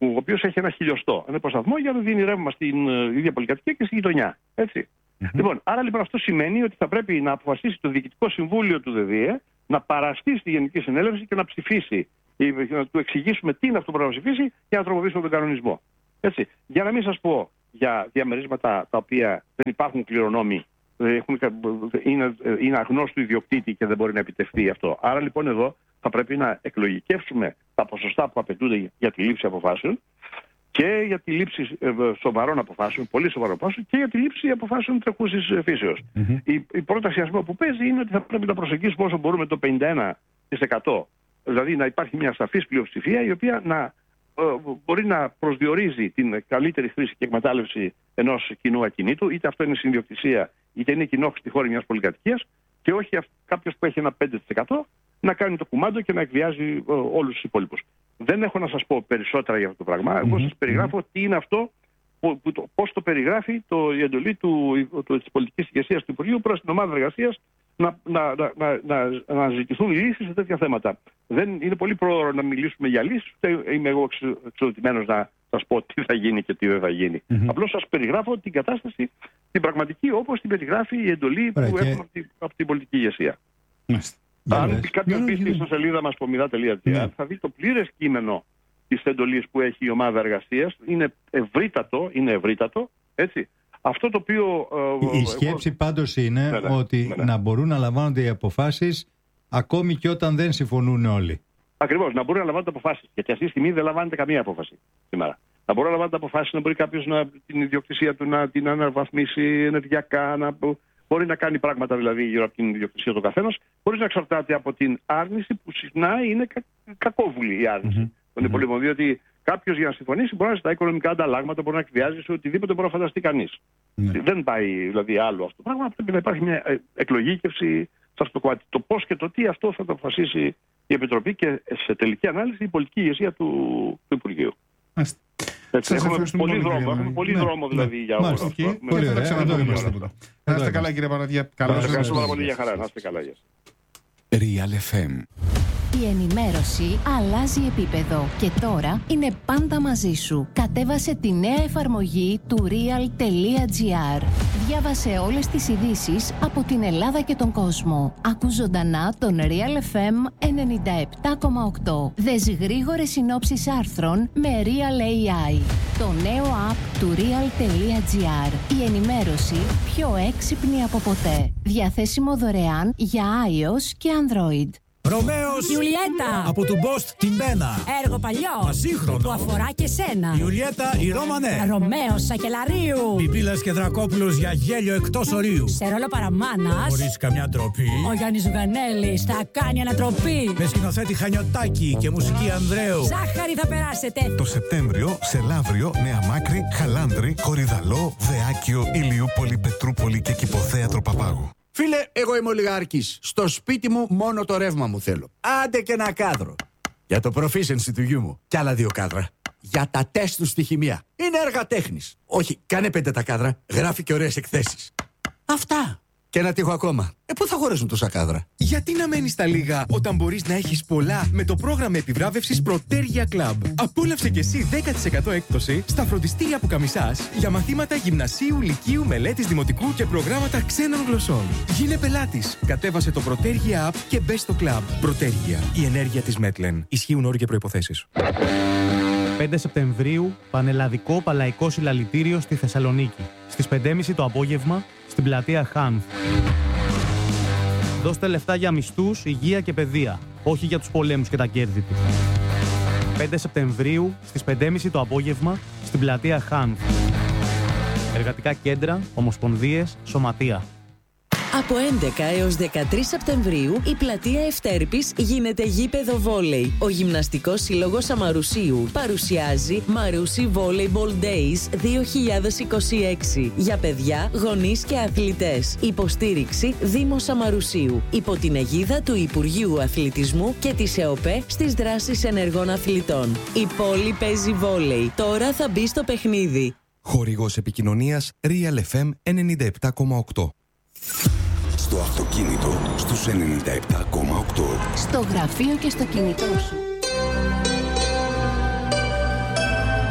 ο οποίος έχει ένα χιλιοστό, ένα υποσταθμό για να δίνει ρεύμα στην ίδια πολυκατοικία και στη γειτονιά. Έτσι. Mm-hmm. Λοιπόν, άρα λοιπόν αυτό σημαίνει ότι θα πρέπει να αποφασίσει το Διοικητικό Συμβούλιο του ΔΕΔΙΕ να παραστεί στη Γενική Συνέλευση και να ψηφίσει, να του εξηγήσουμε τι είναι αυτό που πρέπει να ψηφίσει για να τροποποιήσουμε τον κανονισμό. Έτσι. Για να μην σας πω για διαμερίσματα τα οποία δεν υπάρχουν κληρονόμοι, έχουν, είναι, είναι αγνώστου ιδιοκτήτη και δεν μπορεί να επιτευχθεί αυτό. Άρα λοιπόν εδώ θα πρέπει να εκλογικεύσουμε τα ποσοστά που απαιτούνται για τη λήψη αποφάσεων και για τη λήψη σοβαρών αποφάσεων, πολύ σοβαρών αποφάσεων και για τη λήψη αποφάσεων τρεχούσης φύσεως. Mm-hmm. Η, η πρόταση ας πούμε, που παίζει είναι ότι θα πρέπει να προσεγγίσουμε όσο μπορούμε το πενήντα ένα τοις εκατό. Δηλαδή να υπάρχει μια σαφής πλειοψηφία η οποία να ε, μπορεί να προσδιορίζει την καλύτερη χρήση και εκμετάλλευση ενός κοινού ακινήτου, είτε αυτό είναι συνδιοκτησία, είτε είναι κοινόχρηστη χώρη μιας πολυκατοικίας, και όχι κάποιος που έχει ένα πέντε τοις εκατό να κάνει το κουμάντο και να εκβιάζει ε, όλους τους υπόλοιπους. Δεν έχω να σας πω περισσότερα για αυτό το πράγμα. Εγώ σας περιγράφω τι είναι αυτό, πώς το περιγράφει το, η εντολή του, του, της πολιτικής ηγεσίας του Υπουργείου προς την ομάδα εργασίας να, να, να, να, να, να ζητηθούν λύσεις σε τέτοια θέματα. Δεν είναι πολύ πρόωρο να μιλήσουμε για λύσεις, ούτε είμαι εγώ εξοδοτημένος να σας πω τι θα γίνει και τι δεν θα γίνει. Mm-hmm. Απλώς σας περιγράφω την κατάσταση, την πραγματική, όπως την περιγράφει η εντολή Ωραία, που και... έχουμε από την, από την πολιτική ηγεσία. Mm-hmm. Αν κάποιος μπει στη ιστοσελίδα μας πομιδά τελεία τζι άρ θα δει το πλήρες κείμενο της εντολής που έχει η ομάδα εργασίας. Είναι ευρύτατο, είναι ευρύτατο, έτσι. Αυτό το οποίο... Η, ε, η σκέψη εγώ... πάντως είναι ναι, ναι, ότι ναι, ναι. να μπορούν να λαμβάνονται οι αποφάσεις ακόμη και όταν δεν συμφωνούν όλοι. Ακριβώς, να μπορούν να λαμβάνονται αποφάσεις. Γιατί αυτή τη στιγμή δεν λαμβάνεται καμία απόφαση σήμερα. Να μπορούν να λαμβάνονται αποφάσεις, να μπορεί κάποιος να, την ιδιοκτησία του να την αναβαθμίσει ενεργειακά, να... Μπορεί να κάνει πράγματα δηλαδή γύρω από την ιδιοκτησία του καθένας, χωρίς να εξαρτάται από την άρνηση που συχνά είναι κα, κακόβουλη η άρνηση mm-hmm. των υπολείπων. Διότι κάποιος για να συμφωνήσει μπορεί να ζητάει οικονομικά ανταλλάγματα, μπορεί να εκβιάζει σε οτιδήποτε μπορεί να φανταστεί κανείς. Mm-hmm. Δεν πάει δηλαδή άλλο αυτό το πράγμα. Πρέπει να υπάρχει μια εκλογήκευση σε αυτό το κομμάτι. Το πώς και το τι αυτό θα το αποφασίσει η Επιτροπή και σε τελική ανάλυση η πολιτική ηγεσία του, του Υπουργείου. Mm-hmm. Έτσι, έχουμε πολύ δρόμο, έχουμε πολύ ναι, δρόμο δηλαδή ναι, για όλο αυτό. Πολύ ωραία, θα το είμαστε. Να είστε καλά κύριε Παναδιά. Ευχαριστώ πάρα πολύ, για χαρά. Να είστε καλά. Real εφ εμ. Η ενημέρωση αλλάζει επίπεδο και τώρα είναι πάντα μαζί σου. Κατέβασε τη νέα εφαρμογή του real.gr. Διάβασε όλες τις ειδήσεις από την Ελλάδα και τον κόσμο. Ακού ζωντανά τον Real εφ εμ ενενήντα επτά κόμμα οκτώ. Δες γρήγορες συνόψεις άρθρων με Real έι άι. Το νέο app του real.gr. Η ενημέρωση πιο έξυπνη από ποτέ. Διαθέσιμο δωρεάν για iOS και Android. Ρωμαίος Ιουλιέτα από του Μπόστ την Πένα. Έργο παλιό Ασύγχρονο που αφορά και σένα. Ιουλιέτα η Ρώμανε. Ρωμαίος Σακελαρίου. Πιπίλας και Δρακόπουλος για γέλιο εκτός ορίου. Σε ρόλο παραμάνας. Χωρίς καμιά ντροπή. Ο Γιάννης Ζουγανέλης θα κάνει ανατροπή. Με σκηνοθέτη Χανιωτάκη και μουσική Ανδρέου. Ζάχαρη θα περάσετε. Το Σεπτέμβριο σε Λαύριο, Νέα Μάκρη, Χαλάνδρη, Κορυδαλό, Δεάκιο, Ηλιούπολη, Πετρούπολη και Κηποθέατρο Παπάγου. Φίλε, εγώ είμαι ολιγάρχης. Στο σπίτι μου μόνο το ρεύμα μου θέλω. Άντε και ένα κάδρο. Για το proficiency του γιού μου. Κι άλλα δύο κάδρα. Για τα τεστ του στη χημεία. Είναι έργα τέχνης. Όχι, κάνε πέντε τα κάδρα. Γράφει και ωραίες εκθέσεις. Αυτά. Και ένα τείχο ακόμα. Ε, πού θα χωρέσουν τόσα κάδρα. Γιατί να μένεις στα λίγα όταν μπορείς να έχεις πολλά με το πρόγραμμα επιβράβευσης Πρωτέργεια Club. Απόλαυσε και εσύ δέκα τοις εκατό έκπτωση στα φροντιστήρια που καμισάς για μαθήματα γυμνασίου, λυκείου, μελέτης δημοτικού και προγράμματα ξένων γλωσσών. Γίνε πελάτης. Κατέβασε το Πρωτέργεια App και μπες στο Club. Πρωτέργεια. Η ενέργεια της Μέτλεν. Ισχύουν όροι και προϋποθέσεις. πέντε Σεπτεμβρίου, Πανελλαδικό Παλαϊκό Συλλαλητήριο στη Θεσσαλονίκη. Στις πέντε και μισή το απόγευμα, στην πλατεία Χάνθ. Δώστε λεφτά για μισθούς, υγεία και παιδεία, όχι για τους πολέμους και τα κέρδη τους. πέντε Σεπτεμβρίου, στις πέντε και μισή το απόγευμα, στην πλατεία Χάνθ. Εργατικά κέντρα, ομοσπονδίες, σωματεία. Από έντεκα έως δεκατρείς Σεπτεμβρίου η πλατεία Ευτέρπης γίνεται γήπεδο βόλεϊ. Ο Γυμναστικός Σύλλογος Αμαρουσίου παρουσιάζει Μαρούσι Volleyball Days δύο χιλιάδες είκοσι έξι για παιδιά, γονείς και αθλητές. Υποστήριξη Δήμος Αμαρουσίου. Υπό την αιγίδα του Υπουργείου Αθλητισμού και της ΕΟΠΕ στις δράσεις ενεργών αθλητών. Η πόλη παίζει βόλεϊ. Τώρα θα μπει στο παιχνίδι. Χορηγός επικοινωνίας Real εφ εμ ενενήντα επτά κόμμα οκτώ. Στο αυτοκίνητο στους ενενήντα επτά κόμμα οκτώ. Στο γραφείο και στο κινητό σου.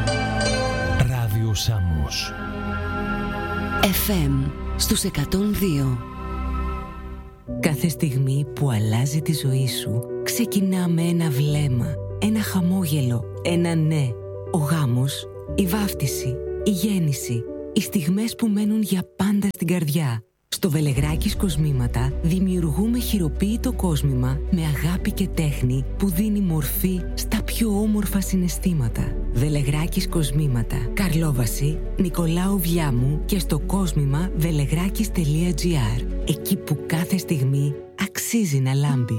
ο Σάμος. εφ εμ στους εκατόν δύο. Κάθε στιγμή που αλλάζει τη ζωή σου ξεκινά με ένα βλέμμα, ένα χαμόγελο, ένα ναι. Ο γάμος, η βάφτιση, η γέννηση, οι στιγμές που μένουν για πάντα στην καρδιά. Στο Βελεγράκης Κοσμήματα δημιουργούμε χειροποίητο κόσμημα με αγάπη και τέχνη που δίνει μορφή στα πιο όμορφα συναισθήματα. Βελεγράκης Κοσμήματα, Καρλόβαση, Νικολάου Βιάμου και στο κόσμημα βελεγράκης τελεία τζι άρ. Εκεί που κάθε στιγμή αξίζει να λάμπει.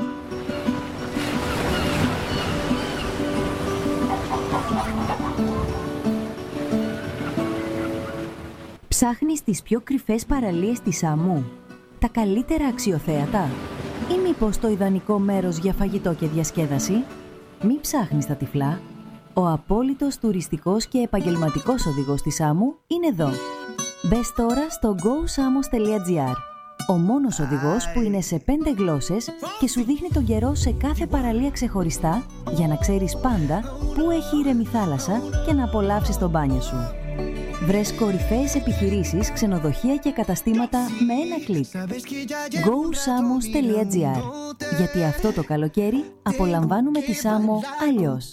Ψάχνεις τις πιο κρυφές παραλίες της Σάμου, τα καλύτερα αξιοθέατα ή μήπως το ιδανικό μέρος για φαγητό και διασκέδαση? Μη ψάχνεις τα τυφλά. Ο απόλυτος τουριστικός και επαγγελματικός οδηγός της Σάμου είναι εδώ. Μπες τώρα στο γκο σάμος τελεία τζι άρ. Ο μόνος οδηγός που είναι σε πέντε γλώσσες και σου δείχνει τον καιρό σε κάθε παραλία ξεχωριστά για να ξέρεις πάντα πού έχει ήρεμη θάλασσα και να απολαύσεις το μπάνιο σου. Βρες κορυφαίες επιχειρήσεις, ξενοδοχεία και καταστήματα με ένα κλικ. γκο σάμος τελεία τζι άρ. Γιατί αυτό το καλοκαίρι απολαμβάνουμε τη Σάμο αλλιώς.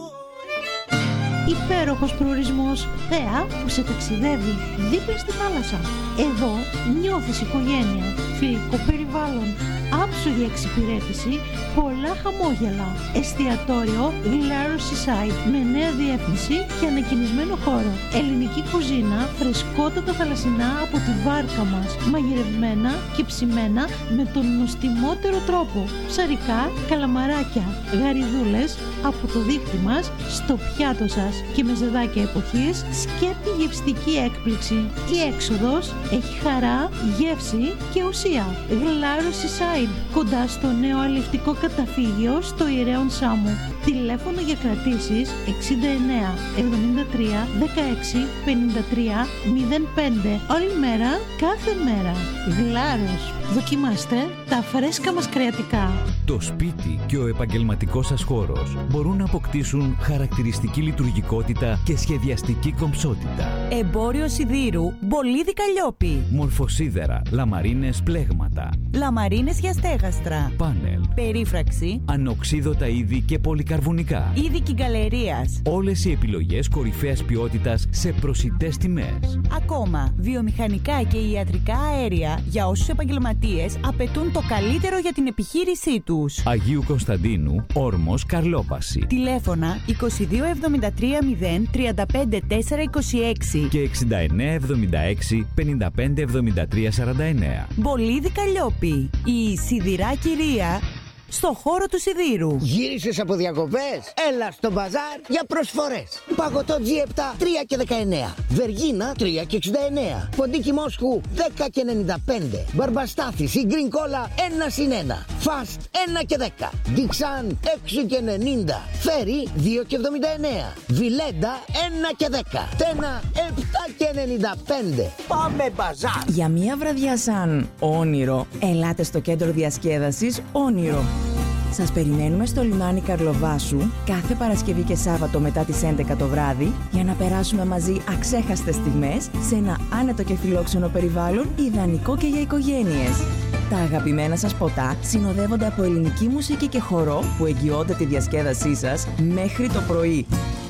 Υπέροχος προορισμός, θέα που σε ταξιδεύει δίπλα στη θάλασσα. Εδώ νιώθεις οικογένεια, φιλικό περιβάλλον, άψογη εξυπηρέτηση, πολλά χαμόγελα. Εστιατόριο Glaro Seaside με νέα διεύθυνση και ανακοινισμένο χώρο. Ελληνική κουζίνα, φρεσκότατα θαλασσινά από τη βάρκα μας, μαγειρευμένα και ψημένα με τον νοστιμότερο τρόπο. Ψαρικά, καλαμαράκια, γαριδούλες από το δίχτυ μας στο πιάτο σας και με ζεδάκια εποχής, σκέπτη γευστική έκπληξη. Η έξοδος έχει χαρά, γεύση και ουσία. Glaro Seaside, κοντά στο νέο αλευτικό καταφύγιο στο Ιερέον Σάμου. Τηλέφωνο για κρατήσεις εξήντα εννέα εβδομήντα τρία δεκαέξι πενήντα τρία μηδέν πέντε. Όλη μέρα, κάθε μέρα. Γλάρος. Δοκιμάστε τα φρέσκα μας κρεατικά. Το σπίτι και ο επαγγελματικός σας χώρος μπορούν να αποκτήσουν χαρακτηριστική λειτουργικότητα και σχεδιαστική κομψότητα. Εμπόριο σιδήρου Μπολίδι Καλλιόπη. Μορφοσίδερα, λαμαρίνες πλέγματα, λαμαρίνες για στέγαστρα, πάνελ, περίφραξη, ανοξίδωτα είδη και πολυκαρβουνικά, είδη κυγκαλερίας. Όλες οι επιλογές κορυφαίας ποιότητας σε προσιτές τιμές. Ακόμα, βιομηχανικά και ιατρικά αέρια για όσους επαγγελματίες απαιτούν το καλύτερο για την επιχείρησή τους. Αγίου Κωνσταντίνου, Όρμος, Καρλόπαση. Τηλέφωνα είκοσι δύο εβδομήντα τρία μηδέν τριάντα πέντε τέσσερα είκοσι έξι και εξήντα εννέα εβδομήντα έξι πενήντα πέντε εβδομήντα τρία σαράντα εννέα. Μπολίδι Καλλιόπη, η σιδηρά κυρία στο χώρο του σιδήρου. Γύρισες από διακοπές? Έλα στο μπαζάρ για προσφορές. Παγωτό τζι επτά τρία και δεκαεννέα. Βεργίνα τρία και εξήντα εννέα. Ποντίκι Μόσχου δέκα και ενενήντα πέντε. Μπαρμπαστάθης ή γκριν κόλα ένα συν ένα. Φαστ ένα και δέκα. Ντιξάν έξι και ενενήντα. Φέρι δύο και εβδομήντα εννέα. Βιλέντα ένα και δέκα. Τένα επτά και ενενήντα πέντε. Πάμε μπαζάρ. Για μια βραδιά σαν όνειρο, ελάτε στο κέντρο διασκέδασης Όνειρο. Σας περιμένουμε στο λιμάνι Καρλοβάσου κάθε Παρασκευή και Σάββατο μετά τις έντεκα το βράδυ για να περάσουμε μαζί αξέχαστες στιγμές σε ένα άνετο και φιλόξενο περιβάλλον ιδανικό και για οικογένειες. Τα αγαπημένα σας ποτά συνοδεύονται από ελληνική μουσική και χορό που εγγυώνται τη διασκέδασή σας μέχρι το πρωί.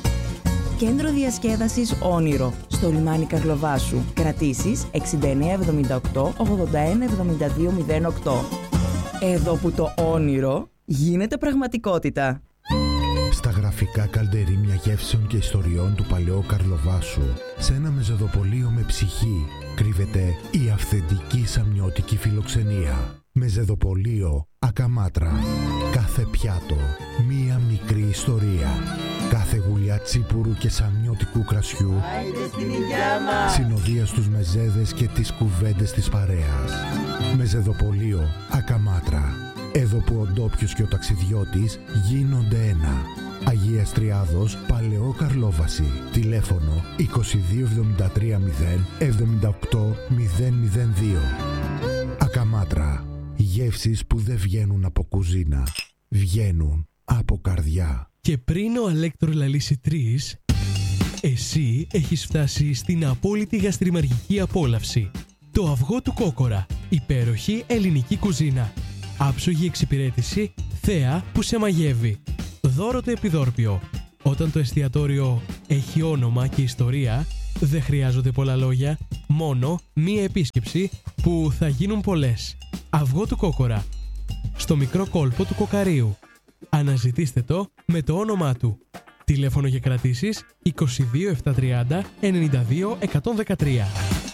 Κέντρο διασκέδασης Όνειρο στο λιμάνι Καρλοβάσου. Κρατήσεις εξήντα εννέα εβδομήντα οκτώ ογδόντα ένα εβδομήντα δύο μηδέν οκτώ. Εδώ που το όνειρο γίνεται πραγματικότητα. Στα γραφικά καλντερίμια γεύσεων και ιστοριών του παλαιού Καρλοβάσου, σε ένα μεζεδοπολείο με ψυχή, κρύβεται η αυθεντική σαμιώτικη φιλοξενία. Μεζεδοπολείο Ακαμάτρα. Κάθε πιάτο, μία μικρή ιστορία. Κάθε γουλιά τσίπουρου και σαμιώτικου κρασιού συνοδεία στους μεζέδες και τις κουβέντες της παρέας. Μεζεδοπολείο Ακαμάτρα. Εδώ που ο ντόπιος και ο ταξιδιώτης γίνονται ένα. Αγίας Τριάδος, Παλαιό Καρλόβαση. Τηλέφωνο είκοσι δύο εβδομήντα τρία μηδέν εβδομήντα οκτώ μηδέν μηδέν δύο. Ακαμάτρα. Γεύσεις που δεν βγαίνουν από κουζίνα. Βγαίνουν από καρδιά. Και πριν ο Αλέκτρο λαλήσει τρεις, Εσύ έχεις φτάσει στην απόλυτη γαστριμαργική απόλαυση. Το αυγό του Κόκορα. Υπέροχη ελληνική κουζίνα. Άψογη εξυπηρέτηση, θέα που σε μαγεύει. Δώρο το επιδόρπιο. Όταν το εστιατόριο έχει όνομα και ιστορία, δεν χρειάζονται πολλά λόγια, μόνο μία επίσκεψη που θα γίνουν πολλές. Αυγό του Κόκορα. Στο μικρό κόλπο του Κοκαρίου. Αναζητήστε το με το όνομά του. Τηλέφωνο για κρατήσεις είκοσι δύο επτακόσια τριάντα ενενήντα δύο εκατόν δεκατρία.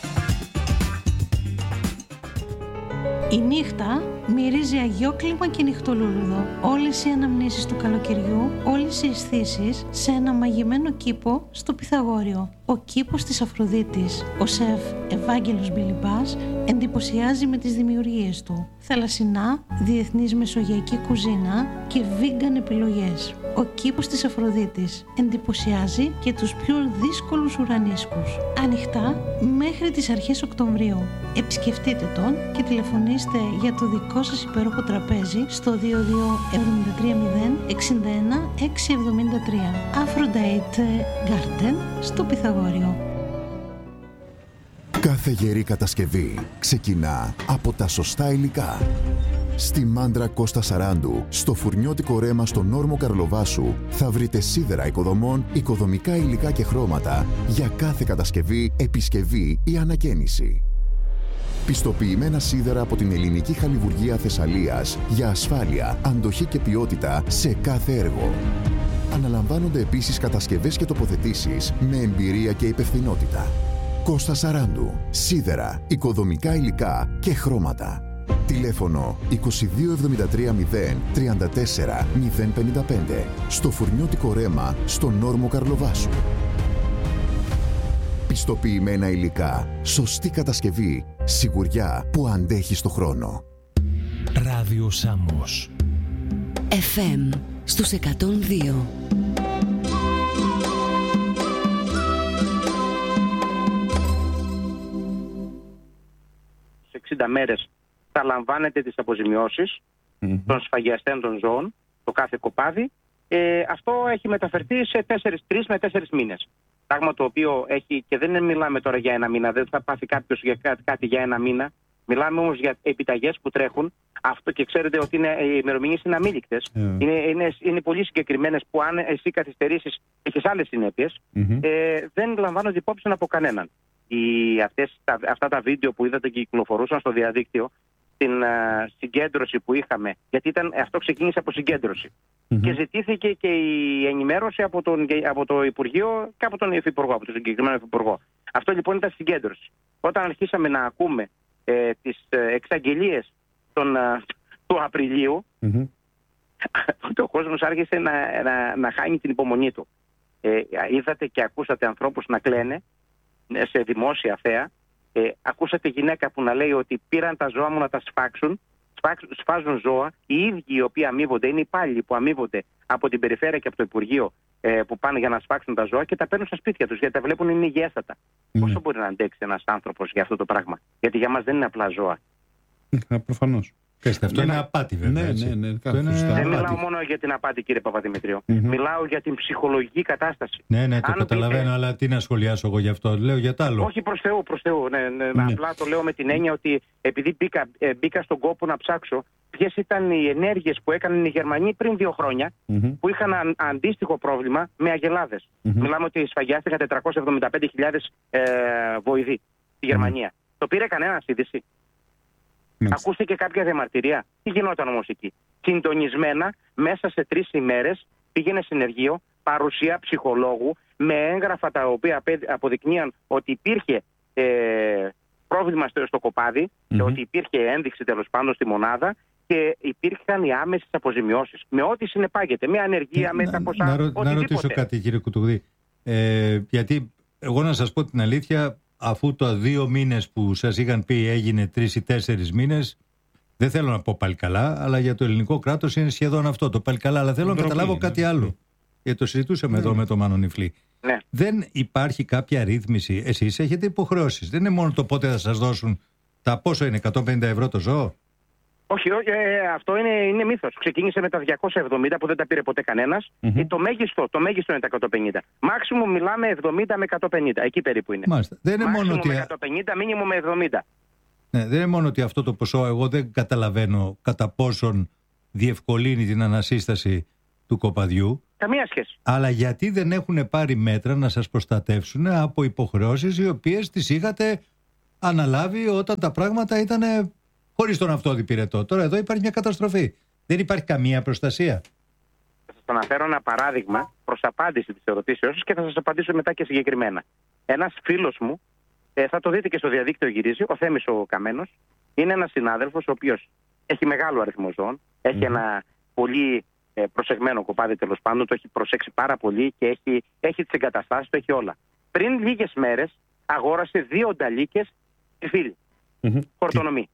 Η νύχτα μυρίζει αγιόκλιμα και νυχτολούλουδο. Όλες οι αναμνήσεις του καλοκαιριού, όλες οι αισθήσεις σε ένα μαγεμένο κήπο στο Πυθαγόριο. Ο κήπος της Αφροδίτης, ο σεφ Ευάγγελος Μπιλιμπάς, εντυπωσιάζει με τις δημιουργίες του. Θαλασσινά, διεθνής μεσογειακή κουζίνα και vegan επιλογές. Ο κήπος της Αφροδίτης εντυπωσιάζει και τους πιο δύσκολους ουρανίσκους. Ανοιχτά μέχρι τις αρχές Οκτωβρίου. Επισκεφτείτε τον και τηλεφωνήστε για το δικό σας υπέροχο τραπέζι στο δύο δύο επτά τρία μηδέν εξήντα ένα έξι εβδομήντα τρία. Aphrodite Garden στο Πυθαγόριο. Κάθε γερή κατασκευή ξεκινά από τα σωστά υλικά. Στη Μάντρα Κώστα Σαράντου, στο φουρνιώτικο ρέμα στον Όρμο Καρλοβάσου, θα βρείτε σίδερα οικοδομών, οικοδομικά υλικά και χρώματα για κάθε κατασκευή, επισκευή ή ανακαίνιση. Πιστοποιημένα σίδερα από την ελληνική χαλιβουργία Θεσσαλίας για ασφάλεια, αντοχή και ποιότητα σε κάθε έργο. Αναλαμβάνονται επίσης κατασκευές και τοποθετήσεις με εμπειρία και υπευθυνότητα. Κώστα Σαράντου. Σίδερα, οικοδομικά υλικά και χρώματα. Τηλέφωνο είκοσι δύο εβδομήντα τρία μηδέν τριάντα τέσσερα μηδέν πενήντα πέντε. Στο φουρνιώτικο ρέμα στον Όρμο Καρλοβάσου. Πιστοποιημένα υλικά, σωστή κατασκευή, σιγουριά που αντέχει στο χρόνο. Ράδιο Σάμος. εφ εμ στους εκατόν δύο. Σε εξήντα μέρες θα λαμβάνετε τις αποζημιώσεις mm-hmm. των σφαγιαστέντων ζώων, το κάθε κοπάδι. Ε, αυτό έχει μεταφερθεί σε τρεις με τέσσερις μήνες. Πράγμα το οποίο έχει, και δεν μιλάμε τώρα για ένα μήνα, δεν θα πάθει κάποιος για κάτι, κάτι για ένα μήνα. Μιλάμε όμως για επιταγές που τρέχουν. Αυτό και ξέρετε ότι είναι, οι ημερομηνίες είναι αμήλικτες. Yeah. Είναι, είναι, είναι πολύ συγκεκριμένες που αν εσύ καθυστερήσεις έχεις άλλες συνέπειες. Mm-hmm. Ε, δεν λαμβάνονται υπόψη από κανέναν. Οι, αυτές, τα, αυτά τα βίντεο που είδατε και κυκλοφορούσαν στο διαδίκτυο, την uh, συγκέντρωση που είχαμε, γιατί ήταν, αυτό ξεκίνησε από συγκέντρωση. Mm-hmm. Και ζητήθηκε και η ενημέρωση από, τον, από το Υπουργείο και από τον Υφυπουργό, από τον συγκεκριμένο Υφυπουργό. Αυτό λοιπόν ήταν συγκέντρωση. Όταν αρχίσαμε να ακούμε ε, τις ε, εξαγγελίες τον, ε, του Απριλίου, mm-hmm. τότε ο κόσμος άρχισε να, να, να χάνει την υπομονή του. Ε, είδατε και ακούσατε ανθρώπους να κλαίνε σε δημόσια θέα. Ε, ακούσατε γυναίκα που να λέει ότι πήραν τα ζώα μου να τα σφάξουν, σφάζουν ζώα, οι ίδιοι οι οποίοι αμείβονται, είναι οι υπάλληλοι που αμείβονται από την περιφέρεια και από το Υπουργείο ε, που πάνε για να σφάξουν τα ζώα και τα παίρνουν στα σπίτια τους γιατί τα βλέπουν είναι υγιέστατα. Mm. Πόσο μπορεί να αντέξει ένας άνθρωπος για αυτό το πράγμα? Γιατί για μας δεν είναι απλά ζώα. Ε, προφανώς. Αυτό είναι απάτη βέβαια. Ναι, ναι, ναι, ναι, είναι... Δεν μιλάω μόνο για την απάτη, κύριε Παπαδημητρίου. Mm-hmm. Μιλάω για την ψυχολογική κατάσταση. Ναι, ναι, το Αν καταλαβαίνω, πείτε... αλλά τι να σχολιάσω εγώ γι' αυτό. Λέω για τ' άλλο. Όχι προς Θεού, προς Θεού. Ναι, ναι, ναι. Απλά το λέω με την έννοια ότι επειδή μπήκα, ε, μπήκα στον κόπο να ψάξω ποιες ήταν οι ενέργειες που έκαναν οι Γερμανοί πριν δύο χρόνια mm-hmm. που είχαν αν, αντίστοιχο πρόβλημα με αγελάδες. Mm-hmm. Μιλάμε ότι σφαγιάστηκαν τετρακόσιες εβδομήντα πέντε χιλιάδες ε, βοηθοί στη Γερμανία. Mm-hmm. Το πήρε κανένας είδηση? Mm. Ακούστηκε κάποια διαμαρτυρία? Τι γινόταν όμως εκεί? Συντονισμένα μέσα σε τρεις ημέρες πήγαινε συνεργείο, παρουσία ψυχολόγου με έγγραφα τα οποία αποδεικνύαν ότι υπήρχε ε, πρόβλημα στο, στο κοπάδι mm-hmm. και ότι υπήρχε ένδειξη τέλος πάντων στη μονάδα και υπήρχαν οι άμεσες αποζημιώσεις με ό,τι συνεπάγεται, με ανεργία, με τα ποσά, να, οτιδήποτε. Να ρωτήσω κάτι, κύριε Κουτουγδί, ε, γιατί εγώ να σας πω την αλήθεια, αφού τα δύο μήνες που σας είχαν πει έγινε τρεις ή τέσσερις μήνες, δεν θέλω να πω πάλι καλά, αλλά για το ελληνικό κράτος είναι σχεδόν αυτό το πάλι καλά. Αλλά θέλω να καταλάβω ναι, κάτι ναι. άλλο. Γιατί το συζητούσαμε ναι. εδώ με τον Μάνο Νιφλή. Ναι. Δεν υπάρχει κάποια ρύθμιση? Εσείς έχετε υποχρεώσεις. Δεν είναι μόνο το πότε θα σας δώσουν τα πόσο είναι, εκατόν πενήντα ευρώ το ζώο. Όχι, όχι ε, αυτό είναι, είναι μύθος. Ξεκίνησε με τα διακόσια εβδομήντα που δεν τα πήρε ποτέ κανένας. Mm-hmm. Ε, το, μέγιστο, το μέγιστο είναι τα εκατόν πενήντα. Μάξιμουμ μιλάμε εβδομήντα με εκατόν πενήντα. Εκεί περίπου είναι. Μάλιστα. Δεν είναι μόνο ότι... με εκατόν πενήντα, μήνυμο με εβδομήντα. Ναι, δεν είναι μόνο ότι αυτό το ποσό εγώ δεν καταλαβαίνω κατά πόσον διευκολύνει την ανασύσταση του κοπαδιού. Καμία σχέση. Αλλά γιατί δεν έχουν πάρει μέτρα να σας προστατεύσουν από υποχρεώσεις οι οποίες τις είχατε αναλάβει όταν τα πράγματα ήταν χωρίς τον αυτόδη πυρετό. Τώρα εδώ υπάρχει μια καταστροφή. Δεν υπάρχει καμία προστασία. Θα σας αναφέρω ένα παράδειγμα προς απάντηση της ερωτήσεώς σας και θα σας απαντήσω μετά και συγκεκριμένα. Ένας φίλος μου, ε, θα το δείτε και στο διαδίκτυο γυρίζει, ο Θέμης ο Καμένος, είναι ένας συνάδελφος ο οποίος έχει μεγάλο αριθμό ζώων, έχει mm. ένα πολύ ε, προσεγμένο κοπάδι τέλος πάντων, το έχει προσέξει πάρα πολύ και έχει, έχει τις εγκαταστάσεις, το έχει όλα. Πριν λίγες μέρες αγόρασε δύο νταλίκες στη φίλη. Mm-hmm. Χορτονομή.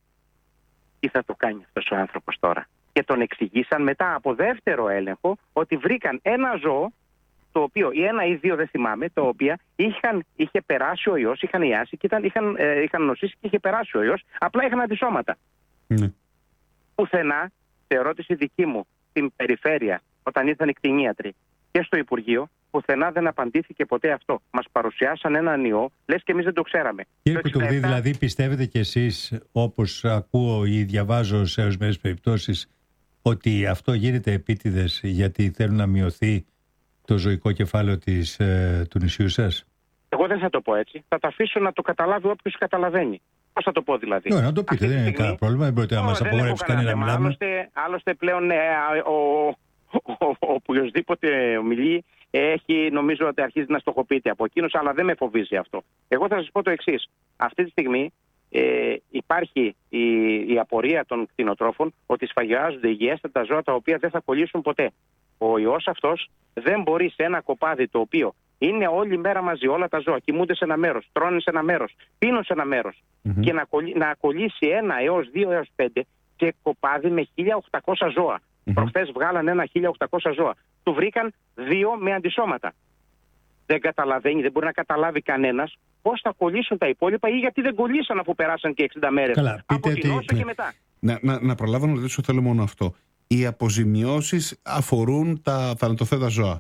Τι θα το κάνει αυτός ο άνθρωπος τώρα? Και τον εξηγήσαν μετά από δεύτερο έλεγχο ότι βρήκαν ένα ζώο, το οποίο, ή ένα ή δύο δεν θυμάμαι, το οποίο είχαν, είχε περάσει ο ιός, είχαν ιάσει και ήταν, είχαν, ε, είχαν νοσήσει και είχε περάσει ο ιός, απλά είχαν αντισώματα. Mm. Πουθενά, σε ερώτηση δική μου, στην περιφέρεια, όταν ήρθαν οι κτηνίατροι και στο Υπουργείο, πουθενά δεν απαντήθηκε ποτέ αυτό. Μας παρουσιάσαν έναν ιό, λες και εμείς δεν το ξέραμε. Κύριε Κουτουβή, δηλαδή πιστεύετε κι εσείς, όπως ακούω ή διαβάζω σε ορισμένες περιπτώσεις, ότι αυτό γίνεται επίτηδες γιατί θέλουν να μειωθεί το ζωικό κεφάλαιο της, ε, του νησιού σας? Εγώ δεν θα το πω έτσι. Θα το αφήσω να το καταλάβει όποιος καταλαβαίνει. Πώς θα το πω δηλαδή? Ναι, να το πείτε, δεν είναι κανένα πρόβλημα. Δεν μπορείτε να μας απογορεύσει κανένα να μιλάμε. Άλλωστε, άλλωστε πλέον ε, ο, ο, ο, οποιοσδήποτε μιλεί έχει, νομίζω ότι αρχίζει να στοχοποιείται από εκείνος, αλλά δεν με φοβίζει αυτό. Εγώ θα σας πω το εξής. Αυτή τη στιγμή ε, υπάρχει η, η απορία των κτηνοτρόφων ότι σφαγιάζονται υγιέστατα ζώα τα οποία δεν θα κολλήσουν ποτέ. Ο ιός αυτός δεν μπορεί σε ένα κοπάδι το οποίο είναι όλη μέρα μαζί, όλα τα ζώα, κοιμούνται σε ένα μέρος, τρώνε σε ένα μέρος, πίνουν σε ένα μέρος mm-hmm. και να, κολλ, να κολλήσει ένα έως δύο έως πέντε και κοπάδι με χίλια οκτακόσια ζώα. Mm-hmm. Προχθές βγάλαν ένα χίλια οκτακόσια ζώα. Του βρήκαν δύο με αντισώματα. Δεν καταλαβαίνει, δεν μπορεί να καταλάβει κανένας πώς θα κολλήσουν τα υπόλοιπα ή γιατί δεν κολλήσαν αφού περάσαν και εξήντα μέρες. Καλά, από την όσο ναι. και μετά. Να, να, να προλάβω να ρωτήσω, θέλω μόνο αυτό. Οι αποζημιώσεις αφορούν τα θανατοθέτα ζώα.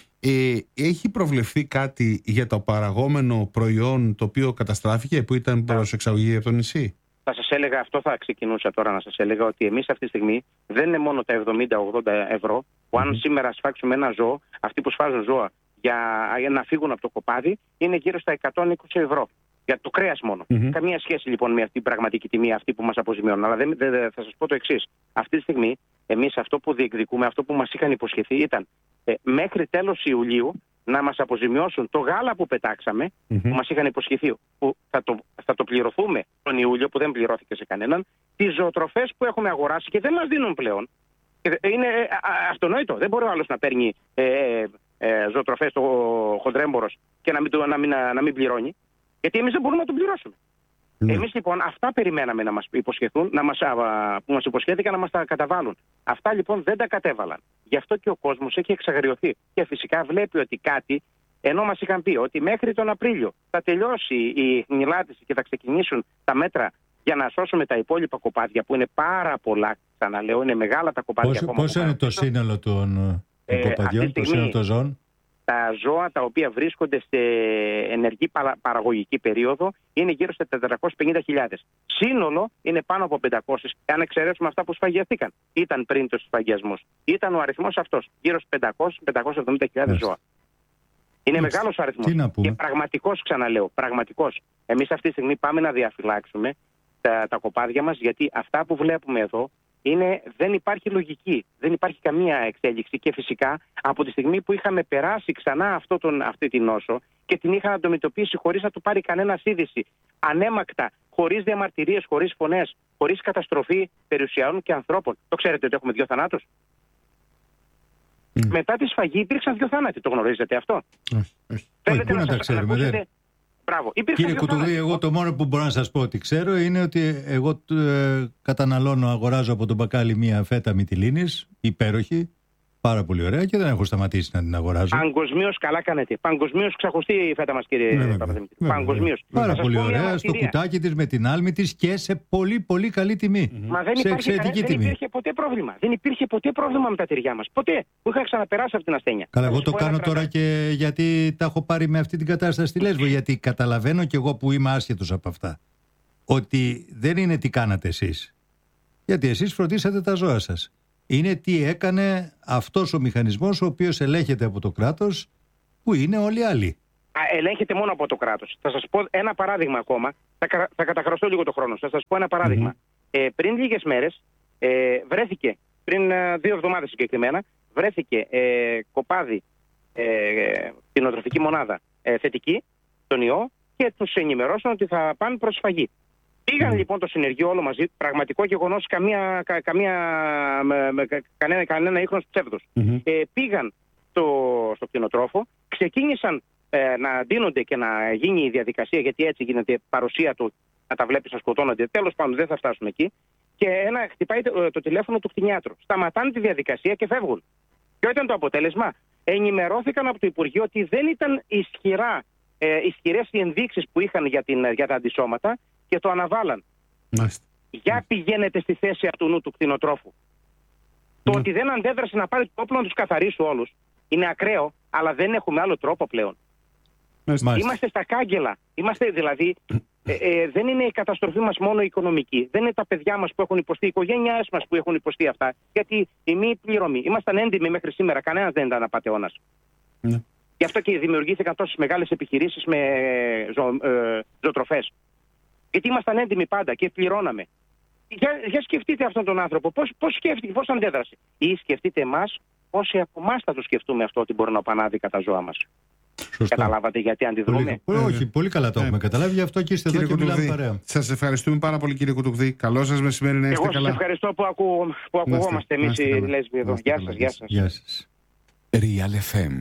Ε, έχει προβλεφθεί κάτι για το παραγόμενο προϊόν το οποίο καταστράφηκε, που ήταν προς εξαγωγή από το νησί? Θα σας έλεγα, αυτό θα ξεκινούσα τώρα να σας έλεγα, ότι εμείς αυτή τη στιγμή δεν είναι μόνο τα εβδομήντα με ογδόντα ευρώ, που αν mm-hmm. σήμερα σφάξουμε ένα ζώο, αυτοί που σφάζουν ζώα για, για να φύγουν από το κοπάδι, είναι γύρω στα εκατόν είκοσι ευρώ. Για το κρέας μόνο. Mm-hmm. Καμία σχέση λοιπόν με αυτή την πραγματική τιμή, αυτή που μας αποζημιώνουν. Αλλά δεν, δεν, θα σας πω το εξής. Αυτή τη στιγμή, εμείς αυτό που διεκδικούμε, αυτό που μας είχαν υποσχεθεί ήταν ε, μέχρι τέλος Ιουλίου να μας αποζημιώσουν το γάλα που πετάξαμε, mm-hmm. που μας είχαν υποσχεθεί, που θα το, θα το πληρωθούμε τον Ιούλιο, που δεν πληρώθηκε σε κανέναν, τις ζωοτροφές που έχουμε αγοράσει και δεν μας δίνουν πλέον. Είναι ε, αυτονόητο. Δεν μπορεί ο άλλος να παίρνει ε, ε, ε, ζωοτροφές στο χοντρέμπορος και να μην, να μην, να μην πληρώνει. Γιατί εμείς δεν μπορούμε να το πληρώσουμε. Mm. Εμείς λοιπόν αυτά περιμέναμε να μας υποσχεθούν, να μας, α, που μας υποσχέθηκαν να μας τα καταβάλουν. Αυτά λοιπόν δεν τα κατέβαλαν. Γι' αυτό και ο κόσμος έχει εξαγριωθεί. Και φυσικά βλέπει ότι κάτι, ενώ μας είχαν πει ότι μέχρι τον Απρίλιο θα τελειώσει η χνηλάτιση και θα ξεκινήσουν τα μέτρα για να σώσουμε τα υπόλοιπα κοπάδια, που είναι πάρα πολλά, ξαναλέω, είναι μεγάλα τα κοπάδια. Πόσο, ακόμα πόσο είναι το σύνολο των, των ε, κοπαδιών, το σύνολο των ζώων? Τα ζώα τα οποία βρίσκονται σε ενεργή παραγωγική περίοδο είναι γύρω στα τετρακόσιες πενήντα χιλιάδες. Σύνολο είναι πάνω από πεντακόσιες, αν εξαιρέσουμε αυτά που σφαγιαστήκαν. Ήταν πριν τους σφαγιασμούς. Ήταν ο αριθμός αυτός, γύρω στους πεντακόσιες με πεντακόσιες εβδομήντα χιλιάδες ζώα. Είναι Μάλιστα. μεγάλος αριθμός. Και πραγματικός, ξαναλέω, πραγματικός. Εμείς αυτή τη στιγμή πάμε να διαφυλάξουμε τα, τα κοπάδια μας, γιατί αυτά που βλέπουμε εδώ είναι, δεν υπάρχει λογική, δεν υπάρχει καμία εξέλιξη και φυσικά από τη στιγμή που είχαμε περάσει ξανά αυτό τον, αυτή την νόσο και την είχαν αντιμετωπίσει χωρίς να του πάρει κανένα είδηση, ανέμακτα, χωρίς διαμαρτυρίες, χωρίς φωνές, χωρίς καταστροφή περιουσιών και ανθρώπων. Το ξέρετε ότι έχουμε δύο θανάτους? Mm. Μετά τη σφαγή υπήρξαν δύο θάνατοι, το γνωρίζετε αυτό? Mm. Θέλετε να, να τα ξέρουμε, δεν... Μπράβο. Κύριε Κουτουβή, εγώ το μόνο που μπορώ να σας πω ότι ξέρω είναι ότι εγώ ε, καταναλώνω, αγοράζω από τον μπακάλι μία φέτα μυτιλίνης, υπέροχη, Πάρα πολύ ωραία και δεν έχω σταματήσει να την αγοράζω. Παγκοσμίως καλά κάνετε. Παγκοσμίως ξεχωστεί η φέτα μας, κύριε Ναι, Παπαδημητρή. Παγκοσμίως. Πάρα πολύ ωραία. Στο κουτάκι της με την άλμη της και σε πολύ πολύ καλή τιμή. Mm-hmm. Μα δεν, σε υπάρχει, εξαιρετική δεν τιμή. υπήρχε ποτέ πρόβλημα. Δεν υπήρχε ποτέ πρόβλημα με τα τυριά μας. Ποτέ. Που είχα ξαναπεράσει αυτή την ασθένεια. Καλά, εγώ το κάνω τώρα και γιατί τα έχω πάρει με αυτή την κατάσταση στη Λέσβο. Γιατί καταλαβαίνω κι εγώ που είμαι άσχετος από αυτά. Ότι δεν είναι τι κάνατε εσείς. Γιατί εσείς φροντίσατε τα ζώα σας. Είναι τι έκανε αυτός ο μηχανισμός ο οποίος ελέγχεται από το κράτος, που είναι όλοι οι άλλοι. Α, ελέγχεται μόνο από το κράτος. Θα σας πω ένα παράδειγμα ακόμα. Θα, θα καταχραστώ λίγο το χρόνο. Θα σας πω ένα παράδειγμα. Mm-hmm. Ε, πριν λίγες μέρες ε, βρέθηκε, πριν ε, δύο εβδομάδες συγκεκριμένα, βρέθηκε ε, κοπάδι ε, κτηνοτροφική μονάδα ε, θετική, τον ιό, και τους ενημερώσαν ότι θα πάνε προς σφαγή. Πήγαν λοιπόν το συνεργείο όλο μαζί, πραγματικό γεγονός, καμία, κα, καμία, με, με, κανένα, κανένα ίχνος ψεύδος. Mm-hmm. Ε, πήγαν στο, στο κτηνοτρόφο, ξεκίνησαν ε, να ντύνονται και να γίνει η διαδικασία, γιατί έτσι γίνεται παρουσία του, να τα βλέπεις να σκοτώνονται. Τέλος πάντων δεν θα φτάσουν εκεί. Και ένα, χτυπάει το, το τηλέφωνο του κτηνιάτρου. Σταματάνε τη διαδικασία και φεύγουν. Ποιο ήταν το αποτέλεσμα? Ενημερώθηκαν από το Υπουργείο ότι δεν ήταν ισχυρά, ε, ισχυρές οι ενδείξεις που είχαν για, την, για τα αντισώματα και το αναβάλαν. Μάλιστα. Για πηγαίνετε στη θέση αυτού νου του κτηνοτρόφου. Mm. Το ότι δεν αντέδρασε να πάρει το όπλο να τους καθαρίσει όλους είναι ακραίο, αλλά δεν έχουμε άλλο τρόπο πλέον. Μάλιστα. Είμαστε στα κάγκελα. Είμαστε δηλαδή, ε, ε, δεν είναι η καταστροφή μας μόνο οικονομική. Δεν είναι τα παιδιά μας που έχουν υποστεί, οι οικογένειές μας που έχουν υποστεί αυτά. Γιατί η μη πληρωμή. Ήμασταν έντιμοι μέχρι σήμερα. Κανένας δεν ήταν απατεώνας. Mm. Γι' αυτό και δημιουργήθηκαν τόσες μεγάλες επιχειρήσεις με ζω, ε, ζωοτροφές. Γιατί ήμασταν έντιμοι πάντα και πληρώναμε. Για, για σκεφτείτε αυτόν τον άνθρωπο. Πώς, πώς σκέφτηκε, πώς αντέδρασε. Ή σκεφτείτε εμάς, όσοι από εμάς θα το σκεφτούμε αυτό, ότι μπορεί να πανάδει κατά ζώα μας. Σωστά. Καταλάβατε γιατί αντιδρούμε? Πολύ, ε, όχι, πολύ καλά το έχουμε ε, καταλάβει. Γι' αυτό και είστε εδώ και μιλάμε παρέα. Σας ευχαριστούμε πάρα πολύ, κύριε Κουτουβδί. Καλό σας μεσημέρι, να είστε Εγώ καλά. Εγώ σας ευχαριστώ που, ακού, που ακουγόμαστε εμείς οι Λέσβοι εδώ. Γεια σας, γεια σας. Γεια σας. Real εφ εμ.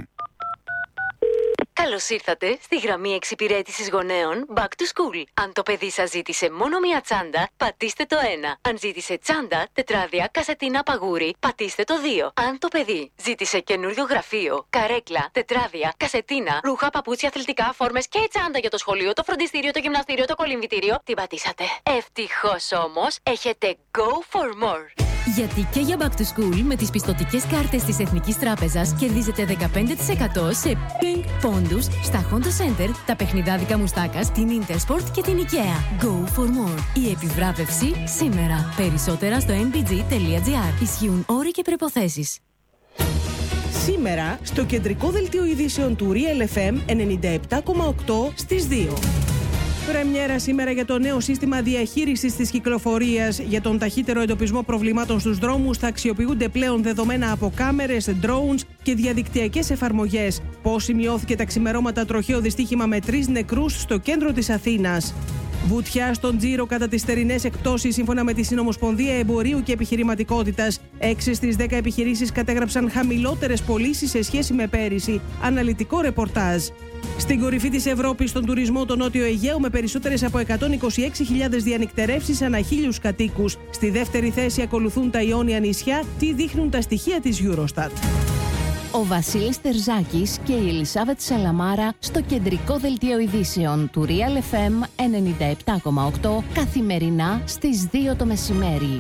Καλώς ήρθατε στη γραμμή εξυπηρέτησης γονέων Back to School. Αν το παιδί σας ζήτησε μόνο μία τσάντα, πατήστε το ένα. Αν ζήτησε τσάντα, τετράδια, κασετίνα, παγούρι, πατήστε το δύο. Αν το παιδί ζήτησε καινούριο γραφείο, καρέκλα, τετράδια, κασετίνα, ρούχα, παπούτσια, αθλητικά, φόρμες και τσάντα για το σχολείο, το φροντιστήριο, το γυμναστήριο, το κολυμβητήριο, την πατήσατε. Ευτυχώς όμως, έχετε Go for More. Γιατί και για Back to School με τις πιστωτικές κάρτες της Εθνικής Τράπεζας κερδίζετε δεκαπέντε τοις εκατό σε Pink πόντους στα Honda Center, τα παιχνιδάδικα Μουστάκας, την Intersport και την IKEA. Go for more. Η επιβράβευση σήμερα. Περισσότερα στο εν μπι τζι τελεία τζι άρ. Ισχύουν όροι και προϋποθέσεις. Σήμερα στο κεντρικό δελτίο ειδήσεων του Real εφ εμ ενενήντα επτά κόμμα οκτώ στις δύο. Πρεμιέρα σήμερα για το νέο σύστημα διαχείρισης της κυκλοφορίας. Για τον ταχύτερο εντοπισμό προβλημάτων στους δρόμους θα αξιοποιούνται πλέον δεδομένα από κάμερες, drones και διαδικτυακές εφαρμογές. Πώς σημειώθηκε τα ξημερώματα τροχαίο δυστύχημα με τρεις νεκρούς στο κέντρο της Αθήνας. Βουτιά στον τζίρο κατά τις θερινές εκπτώσεις σύμφωνα με τη Συνομοσπονδία Εμπορίου και Επιχειρηματικότητας. έξι στις δέκα επιχειρήσεις κατέγραψαν χαμηλότερες πωλήσεις σε σχέση με πέρυσι. Αναλυτικό ρεπορτάζ. Στην κορυφή της Ευρώπης, στον τουρισμό το Νότιο Αιγαίο, με περισσότερες από εκατόν είκοσι έξι χιλιάδες διανυκτερεύσεις ανά χίλιους κατοίκους. Στη δεύτερη θέση ακολουθούν τα Ιόνια νησιά, τι δείχνουν τα στοιχεία της Eurostat. Ο Βασίλης Τερζάκης και η Ελισάβετ Σαλαμάρα στο κεντρικό δελτίο ειδήσεων του Real εφ εμ ενενήντα επτά κόμμα οκτώ καθημερινά στις δύο το μεσημέρι.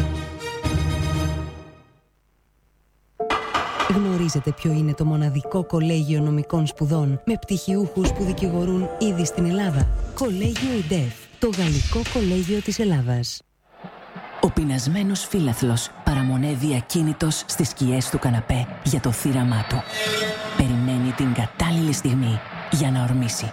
Γνωρίζετε ποιο είναι το μοναδικό κολέγιο νομικών σπουδών με πτυχιούχους που δικηγορούν ήδη στην Ελλάδα? Κολέγιο ΙΝΤΕΦ, το Γαλλικό Κολέγιο της Ελλάδας. Ο πεινασμένος φύλαθλος παραμονεύει ακίνητος στις σκιές του καναπέ για το θύραμά του. Περιμένει την κατάλληλη στιγμή για να ορμήσει.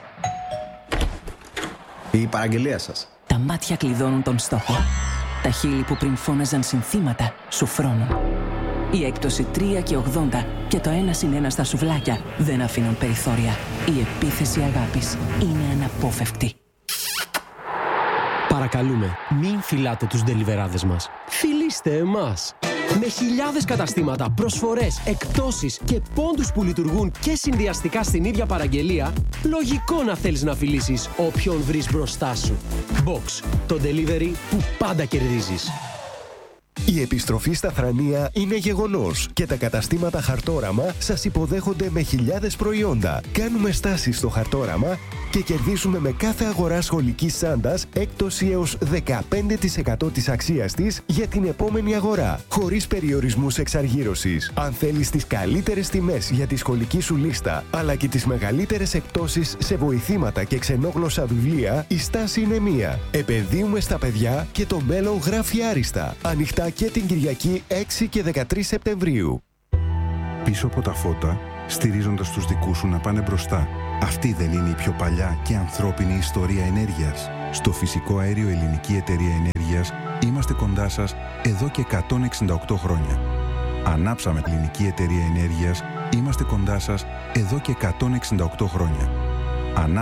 Η παραγγελία σας. Τα μάτια κλειδώνουν τον στόχο. Τα χείλη που πριν φώναζαν συνθήματα σου φρώνουν. Η έκπτωση τρία και ογδόντα και το ένα συν ένα στα σουβλάκια δεν αφήνουν περιθώρια. Η επίθεση αγάπης είναι αναπόφευκτη. Παρακαλούμε, μην φυλάτε τους ντελιβεράδες μας. Φιλήστε εμάς. Με χιλιάδες καταστήματα, προσφορές, εκπτώσεις και πόντους που λειτουργούν και συνδυαστικά στην ίδια παραγγελία, λογικό να θέλεις να φιλήσεις όποιον βρεις μπροστά σου. Box, το delivery που πάντα κερδίζεις. Η επιστροφή στα Θρανία είναι γεγονός και τα καταστήματα Χαρτόραμα σας υποδέχονται με χιλιάδες προϊόντα. Κάνουμε στάσεις στο Χαρτόραμα και κερδίζουμε με κάθε αγορά σχολικής τσάντας έκπτωση έως δεκαπέντε τοις εκατό της αξίας της για την επόμενη αγορά, χωρίς περιορισμούς εξαργύρωσης. Αν θέλεις τις καλύτερες τιμές για τη σχολική σου λίστα, αλλά και τις μεγαλύτερες εκπτώσεις σε βοηθήματα και ξενόγλωσσα βιβλία, η στάση είναι μία. Επενδύουμε στα παιδιά και το μέλλον γράφει άριστα. Ανοιχτά και την Κυριακή έξι και δεκατρείς Σεπτεμβρίου. Πίσω από τα φώτα, στηρίζοντας τους δικούς σου να πάνε μπροστά. Αυτή δεν είναι η πιο παλιά και ανθρώπινη ιστορία ενέργειας? Στο Φυσικό Αέριο Ελληνική Εταιρεία Ενέργειας είμαστε κοντά σας εδώ και εκατόν εξήντα οκτώ χρόνια. Ανάψαμε Ελληνική Εταιρεία Ενέργειας, είμαστε κοντά σας εδώ και εκατόν εξήντα οκτώ χρόνια. Ανά...